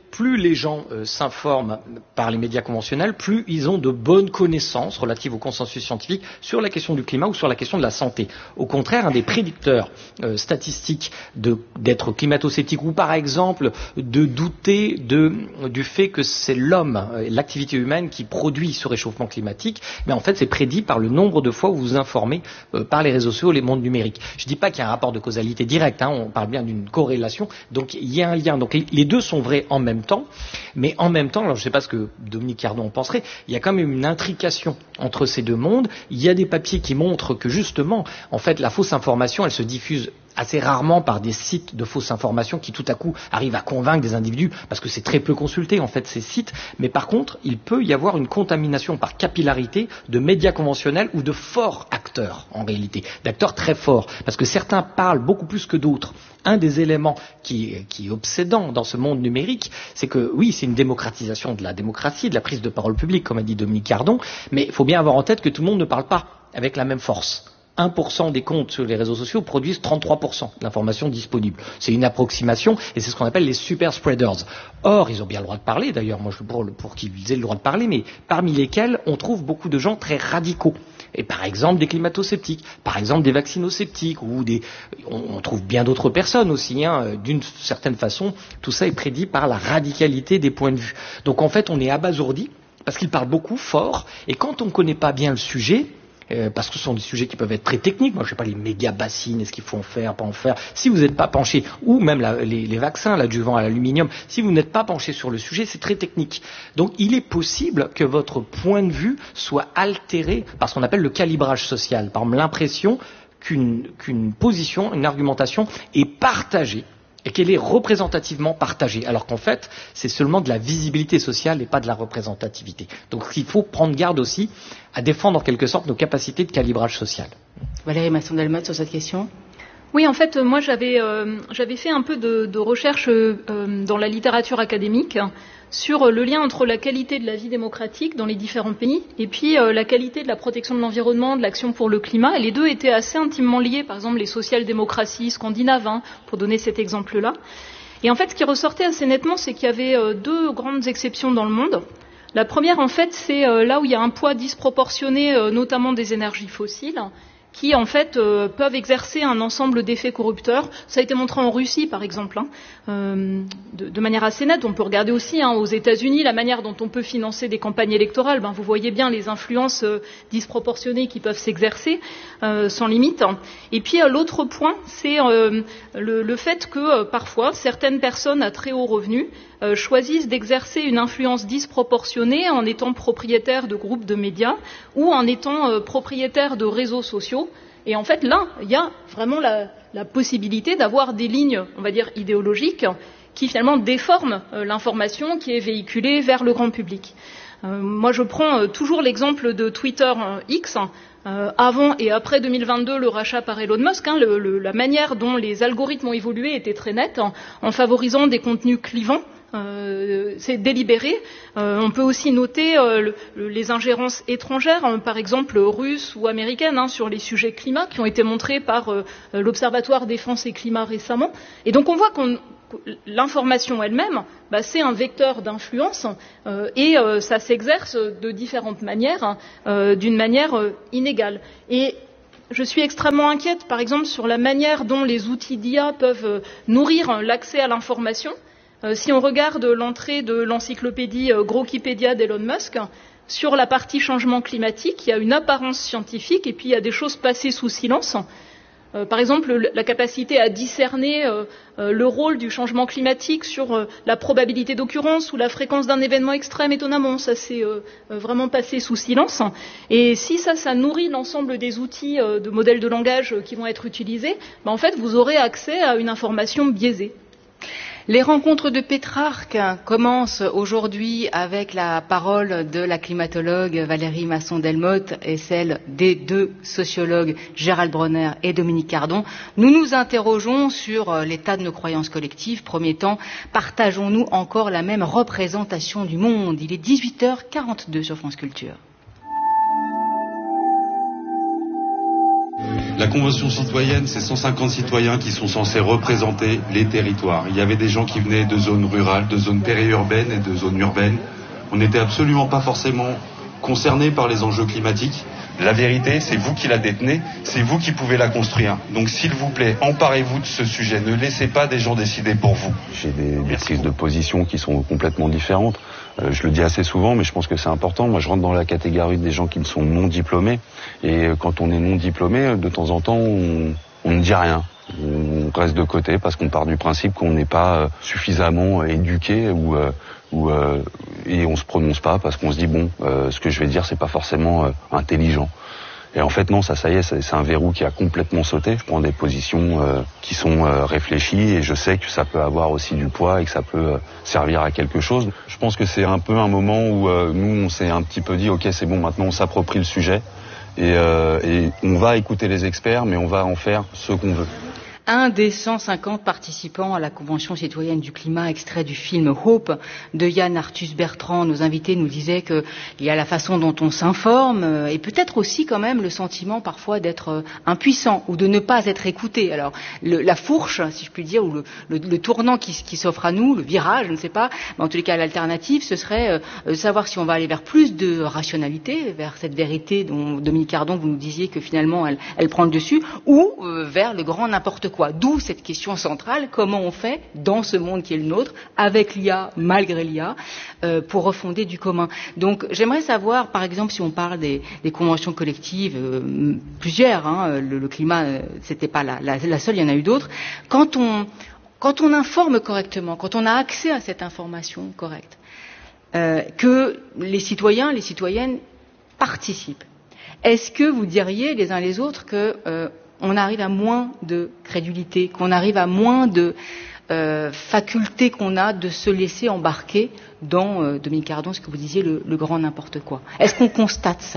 plus les gens euh, s'informent par les médias conventionnels, plus ils ont de bonnes connaissances relatives au consensus scientifique sur la question du climat ou sur la question de la santé. Au contraire, un des prédicteurs euh, statistiques de, d'être climato-sceptique ou par exemple de douter de, du fait que c'est l'homme, euh, l'activité humaine qui produit ce réchauffement climatique, mais en fait c'est prédit par le nombre de fois où vous vous informez euh, par les réseaux sociaux, les mondes numériques. Je ne dis pas qu'il y a un rapport de causalité direct, hein, on parle bien d'une corrélation, donc il y a un lien. Donc les deux sont vrais en même temps, mais en même temps, alors je ne sais pas ce que Dominique Cardon en penserait, il y a quand même une intrication entre ces deux mondes. Il y a des papiers qui montrent que justement, en fait, la fausse information, elle se diffuse assez rarement par des sites de fausses informations qui tout à coup arrivent à convaincre des individus, parce que c'est très peu consulté en fait ces sites, mais par contre il peut y avoir une contamination par capillarité de médias conventionnels ou de forts acteurs en réalité, d'acteurs très forts, parce que certains parlent beaucoup plus que d'autres. Un des éléments qui, qui est obsédant dans ce monde numérique, c'est que oui, c'est une démocratisation de la démocratie, de la prise de parole publique, comme a dit Dominique Cardon, mais il faut bien avoir en tête que tout le monde ne parle pas avec la même force. un pour cent des comptes sur les réseaux sociaux produisent trente-trois pour cent de l'information disponible. C'est une approximation et c'est ce qu'on appelle les super spreaders. Or, ils ont bien le droit de parler, d'ailleurs, moi je suis pour, pour qu'ils aient le droit de parler, mais parmi lesquels on trouve beaucoup de gens très radicaux. Et par exemple des climato-sceptiques, par exemple des vaccinosceptiques, ou des, on, on trouve bien d'autres personnes aussi, hein. D'une certaine façon, tout ça est prédit par la radicalité des points de vue. Donc en fait, on est abasourdi parce qu'ils parlent beaucoup, fort, et quand on ne connaît pas bien le sujet, Euh, parce que ce sont des sujets qui peuvent être très techniques. Moi, je ne sais pas, les méga bassines, est-ce qu'il faut en faire, pas en faire. Si vous n'êtes pas penché, ou même la, les, les vaccins, l'adjuvant à l'aluminium, si vous n'êtes pas penché sur le sujet, c'est très technique. Donc, il est possible que votre point de vue soit altéré par ce qu'on appelle le calibrage social. Par exemple, l'impression qu'une, qu'une position, une argumentation est partagée et qu'elle est représentativement partagée, alors qu'en fait, c'est seulement de la visibilité sociale et pas de la représentativité. Donc il faut prendre garde aussi à défendre en quelque sorte nos capacités de calibrage social. Valérie Masson-Delmotte sur cette question. Oui, en fait, moi j'avais, euh, j'avais fait un peu de, de recherche euh, dans la littérature académique sur le lien entre la qualité de la vie démocratique dans les différents pays et puis euh, la qualité de la protection de l'environnement, de l'action pour le climat. Et les deux étaient assez intimement liés, par exemple les social-démocraties scandinaves, hein, pour donner cet exemple-là. Et en fait, ce qui ressortait assez nettement, c'est qu'il y avait euh, deux grandes exceptions dans le monde. La première, en fait, c'est euh, là où il y a un poids disproportionné, euh, notamment des énergies fossiles, qui en fait euh, peuvent exercer un ensemble d'effets corrupteurs. Ça a été montré en Russie, par exemple, hein, euh, de, de manière assez nette. On peut regarder aussi hein, aux États-Unis la manière dont on peut financer des campagnes électorales. Ben, vous voyez bien les influences euh, disproportionnées qui peuvent s'exercer euh, sans limite. Et puis euh, l'autre point, c'est euh, le, le fait que euh, parfois certaines personnes à très haut revenu Euh, choisissent d'exercer une influence disproportionnée en étant propriétaires de groupes de médias ou en étant euh, propriétaires de réseaux sociaux. Et en fait, là, il y a vraiment la, la possibilité d'avoir des lignes, on va dire, idéologiques qui finalement déforment euh, l'information qui est véhiculée vers le grand public. Euh, moi, je prends euh, toujours l'exemple de Twitter euh, X, euh, avant et après deux mille vingt-deux, le rachat par Elon Musk. Hein, le, le, la manière dont les algorithmes ont évolué était très nette, en, en favorisant des contenus clivants. Euh, c'est délibéré. Euh, on peut aussi noter euh, le, le, les ingérences étrangères, hein, par exemple russes ou américaines, hein, sur les sujets climat, qui ont été montrés par euh, l'Observatoire Défense et Climat récemment. Et donc on voit qu'on l'information elle-même, bah, c'est un vecteur d'influence euh, et euh, ça s'exerce de différentes manières, euh, d'une manière euh, inégale. Et je suis extrêmement inquiète, par exemple, sur la manière dont les outils d'I A peuvent euh, nourrir l'accès à l'information. Euh, si on regarde l'entrée de l'encyclopédie euh, Grokipédia d'Elon Musk, sur la partie changement climatique, il y a une apparence scientifique et puis il y a des choses passées sous silence. Euh, par exemple, le, la capacité à discerner euh, euh, le rôle du changement climatique sur euh, la probabilité d'occurrence ou la fréquence d'un événement extrême, étonnamment, ça s'est euh, vraiment passé sous silence. Et si ça, ça nourrit l'ensemble des outils euh, de modèles de langage euh, qui vont être utilisés, ben, en fait, vous aurez accès à une information biaisée. Les rencontres de Pétrarque commencent aujourd'hui avec la parole de la climatologue Valérie Masson-Delmotte et celle des deux sociologues Gérald Bronner et Dominique Cardon. Nous nous interrogeons sur l'état de nos croyances collectives. Premier temps, partageons-nous encore la même représentation du monde? Il est dix-huit heures quarante-deux sur France Culture. La Convention citoyenne, c'est cent cinquante citoyens qui sont censés représenter les territoires. Il y avait des gens qui venaient de zones rurales, de zones périurbaines et de zones urbaines. On n'était absolument pas forcément concernés par les enjeux climatiques. La vérité, c'est vous qui la détenez, c'est vous qui pouvez la construire. Donc s'il vous plaît, emparez-vous de ce sujet, ne laissez pas des gens décider pour vous. J'ai des, des prises de position qui sont complètement différentes. Euh, je le dis assez souvent, mais je pense que c'est important. Moi, je rentre dans la catégorie des gens qui ne sont non diplômés. Et quand on est non diplômé, de temps en temps, on, on ne dit rien. On reste de côté parce qu'on part du principe qu'on n'est pas suffisamment éduqué ou, euh, ou euh, et on se prononce pas parce qu'on se dit bon, euh, ce que je vais dire c'est pas forcément euh, intelligent. Et en fait non, ça, ça y est, c'est, c'est un verrou qui a complètement sauté. Je prends des positions euh, qui sont euh, réfléchies et je sais que ça peut avoir aussi du poids et que ça peut euh, servir à quelque chose. Je pense que c'est un peu un moment où euh, nous on s'est un petit peu dit ok c'est bon, maintenant on s'approprie le sujet et, euh, et on va écouter les experts mais on va en faire ce qu'on veut. Un des cent cinquante participants à la Convention citoyenne du climat, extrait du film Hope de Yann Arthus Bertrand. Nos invités nous disaient qu'il y a la façon dont on s'informe et peut-être aussi quand même le sentiment parfois d'être impuissant ou de ne pas être écouté. Alors le, la fourche, si je puis dire, ou le, le, le tournant qui, qui s'offre à nous, le virage, je ne sais pas, mais en tous les cas l'alternative, ce serait euh, savoir si on va aller vers plus de rationalité, vers cette vérité dont Dominique Cardon, vous nous disiez que finalement elle, elle prend le dessus, ou euh, vers le grand n'importe quoi. D'où cette question centrale, comment on fait dans ce monde qui est le nôtre, avec l'I A, malgré l'I A, euh, pour refonder du commun. Donc j'aimerais savoir, par exemple, si on parle des, des conventions collectives, euh, plusieurs, hein, le, le climat, euh, c'était pas la, la, la seule, il y en a eu d'autres, quand on, quand on informe correctement, quand on a accès à cette information correcte, euh, que les citoyens, les citoyennes participent, est-ce que vous diriez les uns les autres que euh, on arrive à moins de crédulité, qu'on arrive à moins de euh, faculté qu'on a de se laisser embarquer dans, euh, Dominique Cardon, ce que vous disiez, le, le grand n'importe quoi. Est-ce qu'on constate ça ?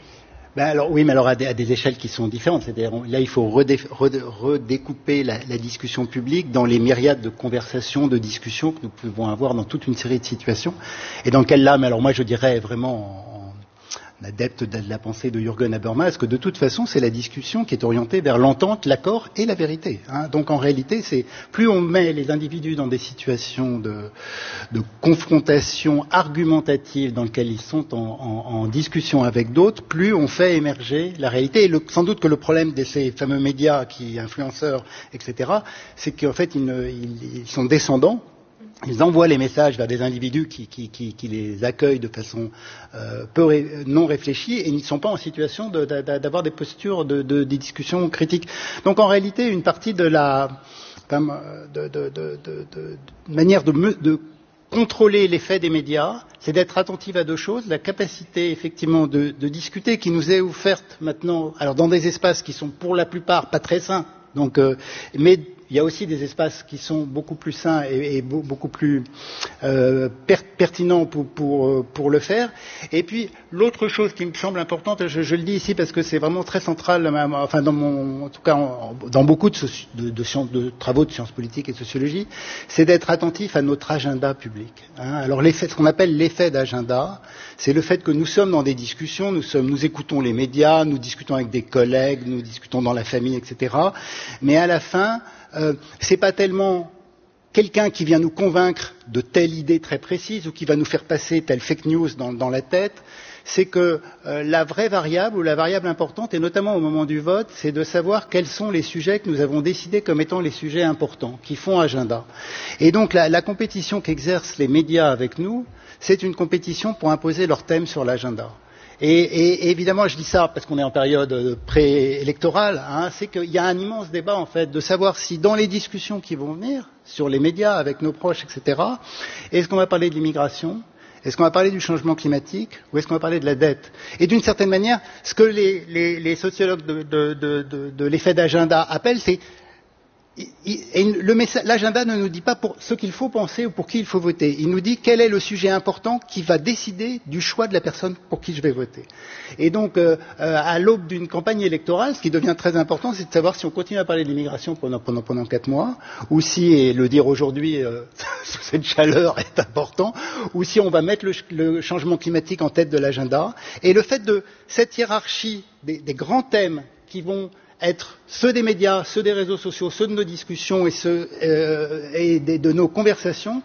Ben alors oui, mais alors à des, à des échelles qui sont différentes. C'est-à-dire là, il faut redé, redé, redécouper la, la discussion publique dans les myriades de conversations, de discussions que nous pouvons avoir dans toute une série de situations. Et dans quelle là, mais alors moi je dirais vraiment en, adepte de la pensée de Jürgen Habermas, que de toute façon, c'est la discussion qui est orientée vers l'entente, l'accord et la vérité. Hein. Donc en réalité, c'est plus on met les individus dans des situations de, de confrontation argumentative dans lesquelles ils sont en, en, en discussion avec d'autres, plus on fait émerger la réalité. Et le, sans doute que le problème de ces fameux médias, qui influenceurs, et cetera, c'est qu'en fait, ils, ne, ils, ils sont descendants. Ils envoient les messages vers des individus qui, qui, qui, qui les accueillent de façon euh, peu ré, non réfléchie et ils ne sont pas en situation de, de, d'avoir des postures de, de, des discussions critiques. Donc en réalité, une partie de la de, de, de, de, de, de manière de, de contrôler l'effet des médias, c'est d'être attentif à deux choses. La capacité effectivement de, de discuter qui nous est offerte maintenant, alors dans des espaces qui sont pour la plupart pas très sains, donc, euh, mais il y a aussi des espaces qui sont beaucoup plus sains et, et beaucoup plus euh, per, pertinents pour, pour, pour le faire. Et puis, l'autre chose qui me semble importante, je, je le dis ici parce que c'est vraiment très central, enfin, dans mon, en tout cas, en, dans beaucoup de, de, de, sciences, de travaux de sciences politiques et de sociologie, c'est d'être attentif à notre agenda public. Hein. Alors, l'effet, ce qu'on appelle l'effet d'agenda, c'est le fait que nous sommes dans des discussions, nous, sommes, nous écoutons les médias, nous discutons avec des collègues, nous discutons dans la famille, et cetera. Mais à la fin, Euh, c'est pas tellement quelqu'un qui vient nous convaincre de telle idée très précise ou qui va nous faire passer telle fake news dans, dans la tête, c'est que euh, la vraie variable ou la variable importante, et notamment au moment du vote, c'est de savoir quels sont les sujets que nous avons décidés comme étant les sujets importants, qui font agenda. Et donc la, la compétition qu'exercent les médias avec nous, c'est une compétition pour imposer leur thème sur l'agenda. Et, et, et évidemment, je dis ça parce qu'on est en période préélectorale, hein, c'est qu'il y a un immense débat, en fait, de savoir si dans les discussions qui vont venir, sur les médias, avec nos proches, et cetera, est-ce qu'on va parler de l'immigration ? Est-ce qu'on va parler du changement climatique ou est-ce qu'on va parler de la dette ? Et d'une certaine manière, ce que les, les, les sociologues de, de, de, de, de l'effet d'agenda appellent, c'est et le message, l'agenda ne nous dit pas pour ce qu'il faut penser ou pour qui il faut voter. Il nous dit quel est le sujet important qui va décider du choix de la personne pour qui je vais voter. Et donc, euh, à l'aube d'une campagne électorale, ce qui devient très important, c'est de savoir si on continue à parler de l'immigration pendant, pendant, pendant quatre mois, ou si, et le dire aujourd'hui euh, sous cette chaleur est important, ou si on va mettre le, le changement climatique en tête de l'agenda. Et le fait de cette hiérarchie des, des grands thèmes qui vont être ceux des médias, ceux des réseaux sociaux, ceux de nos discussions et ceux euh, et des, de nos conversations,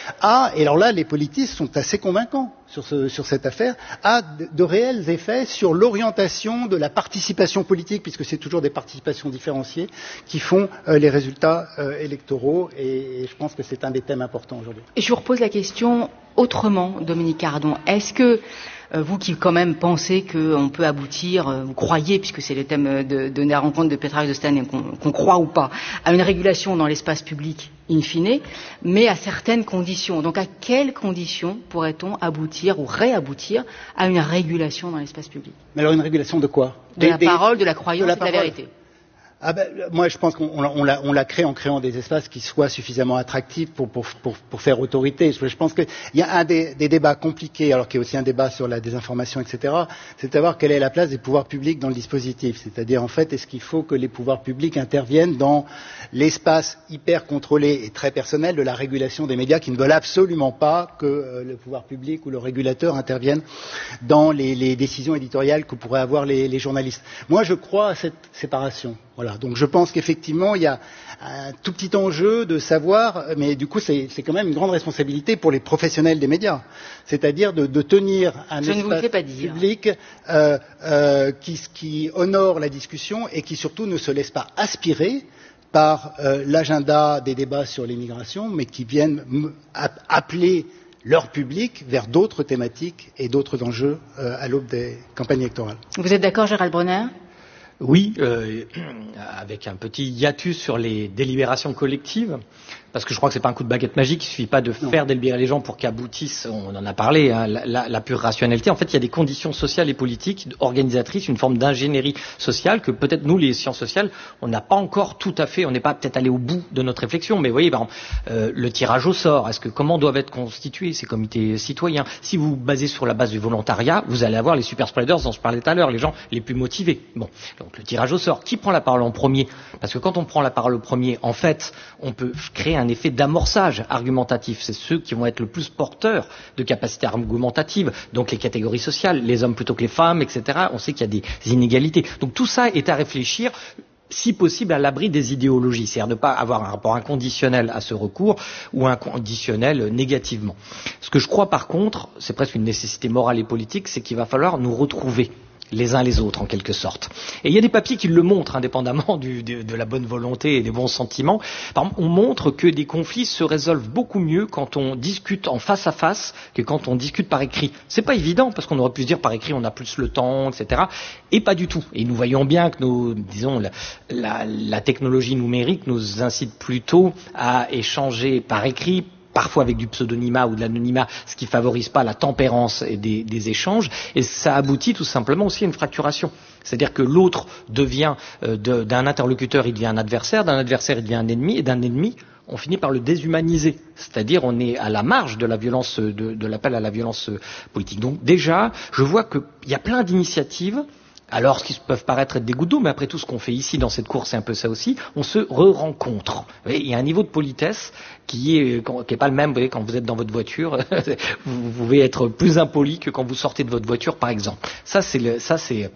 a, et alors là les politistes sont assez convaincants sur, ce, sur cette affaire, a de, de réels effets sur l'orientation de la participation politique, puisque c'est toujours des participations différenciées qui font euh, les résultats euh, électoraux, et, et je pense que c'est un des thèmes importants aujourd'hui. Et je vous repose la question autrement, Dominique Cardon. Est-ce que vous qui quand même pensez qu'on peut aboutir, vous croyez, puisque c'est le thème de, de la rencontre de Petra et de Stan, qu'on, qu'on croit ou pas, à une régulation dans l'espace public in fine, mais à certaines conditions. Donc à quelles conditions pourrait-on aboutir ou réaboutir à une régulation dans l'espace public? Mais alors une régulation de quoi? De des, la des, parole, de la croyance, de la, de la vérité. Ah ben, moi, je pense qu'on on l'a, on l'a créé en créant des espaces qui soient suffisamment attractifs pour, pour, pour, pour faire autorité. Je, je pense qu'il y a un des, des débats compliqués, alors qu'il y a aussi un débat sur la désinformation, et cetera, c'est de savoir quelle est la place des pouvoirs publics dans le dispositif. C'est-à-dire, en fait, est-ce qu'il faut que les pouvoirs publics interviennent dans l'espace hyper contrôlé et très personnel de la régulation des médias, qui ne veulent absolument pas que euh, le pouvoir public ou le régulateur intervienne dans les, les décisions éditoriales que pourraient avoir les, les journalistes. Moi, je crois à cette séparation. Voilà, donc je pense qu'effectivement il y a un tout petit enjeu de savoir, mais du coup c'est, c'est quand même une grande responsabilité pour les professionnels des médias, c'est-à-dire de, de tenir un je espace public euh, euh, qui, qui honore la discussion et qui surtout ne se laisse pas aspirer par euh, l'agenda des débats sur l'immigration, mais qui viennent m- appeler leur public vers d'autres thématiques et d'autres enjeux euh, à l'aube des campagnes électorales. Vous êtes d'accord, Gérald Bronner ? Oui, euh, avec un petit hiatus sur les délibérations collectives, parce que je crois que c'est pas un coup de baguette magique, il suffit pas de faire délibérer les gens pour qu'aboutissent, on en a parlé, hein, la, la, la pure rationalité. En fait, il y a des conditions sociales et politiques, organisatrices, une forme d'ingénierie sociale que peut-être nous, les sciences sociales, on n'a pas encore tout à fait, on n'est pas peut-être allé au bout de notre réflexion, mais vous voyez, par exemple, euh, le tirage au sort, est-ce que comment doivent être constitués ces comités citoyens? Si vous vous basez sur la base du volontariat, vous allez avoir les super spreaders dont je parlais tout à l'heure, les gens les plus motivés. Bon, donc le tirage au sort, qui prend la parole en premier? Parce que quand on prend la parole au premier, en fait, on peut créer un effet d'amorçage argumentatif. C'est ceux qui vont être le plus porteurs de capacités argumentatives, donc les catégories sociales, les hommes plutôt que les femmes, et cetera. On sait qu'il y a des inégalités. Donc tout ça est à réfléchir, si possible à l'abri des idéologies, c'est-à-dire ne pas avoir un rapport inconditionnel à ce recours ou inconditionnel négativement. Ce que je crois par contre, c'est presque une nécessité morale et politique, c'est qu'il va falloir nous retrouver les uns les autres en quelque sorte. Et il y a des papiers qui le montrent, indépendamment du, de, de la bonne volonté et des bons sentiments. Par exemple, on montre que des conflits se résolvent beaucoup mieux quand on discute en face à face que quand on discute par écrit. C'est pas évident, parce qu'on aurait pu se dire par écrit on a plus le temps, et cetera. Et pas du tout. Et nous voyons bien que nos, disons, la, la, la technologie numérique nous incite plutôt à échanger par écrit, parfois avec du pseudonymat ou de l'anonymat, ce qui favorise pas la tempérance des, des échanges, et ça aboutit tout simplement aussi à une fracturation. C'est-à-dire que l'autre devient, euh, de, d'un interlocuteur, il devient un adversaire, d'un adversaire, il devient un ennemi, et d'un ennemi, on finit par le déshumaniser. C'est-à-dire, on est à la marge de la violence, de, de l'appel à la violence politique. Donc déjà, je vois qu'il y a plein d'initiatives. Alors, ce qui peuvent paraître être des gouttes d'eau, mais après tout ce qu'on fait ici dans cette course, c'est un peu ça aussi, on se re-rencontre. Il y a un niveau de politesse qui est, qui est pas le même, vous voyez, quand vous êtes dans votre voiture, vous pouvez être plus impoli que quand vous sortez de votre voiture, par exemple. Ça, c'est le, ça, c'est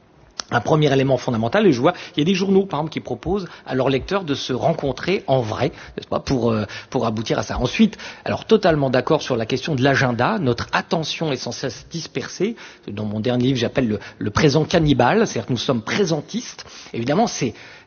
un premier élément fondamental, et je vois, il y a des journaux, par exemple, qui proposent à leurs lecteurs de se rencontrer en vrai, n'est-ce pas, pour, euh, pour aboutir à ça. Ensuite, alors totalement d'accord sur la question de l'agenda, notre attention est sans cesse dispersée. Dans mon dernier livre, j'appelle le, le présent cannibale, c'est-à-dire que nous sommes présentistes. Évidemment, c'est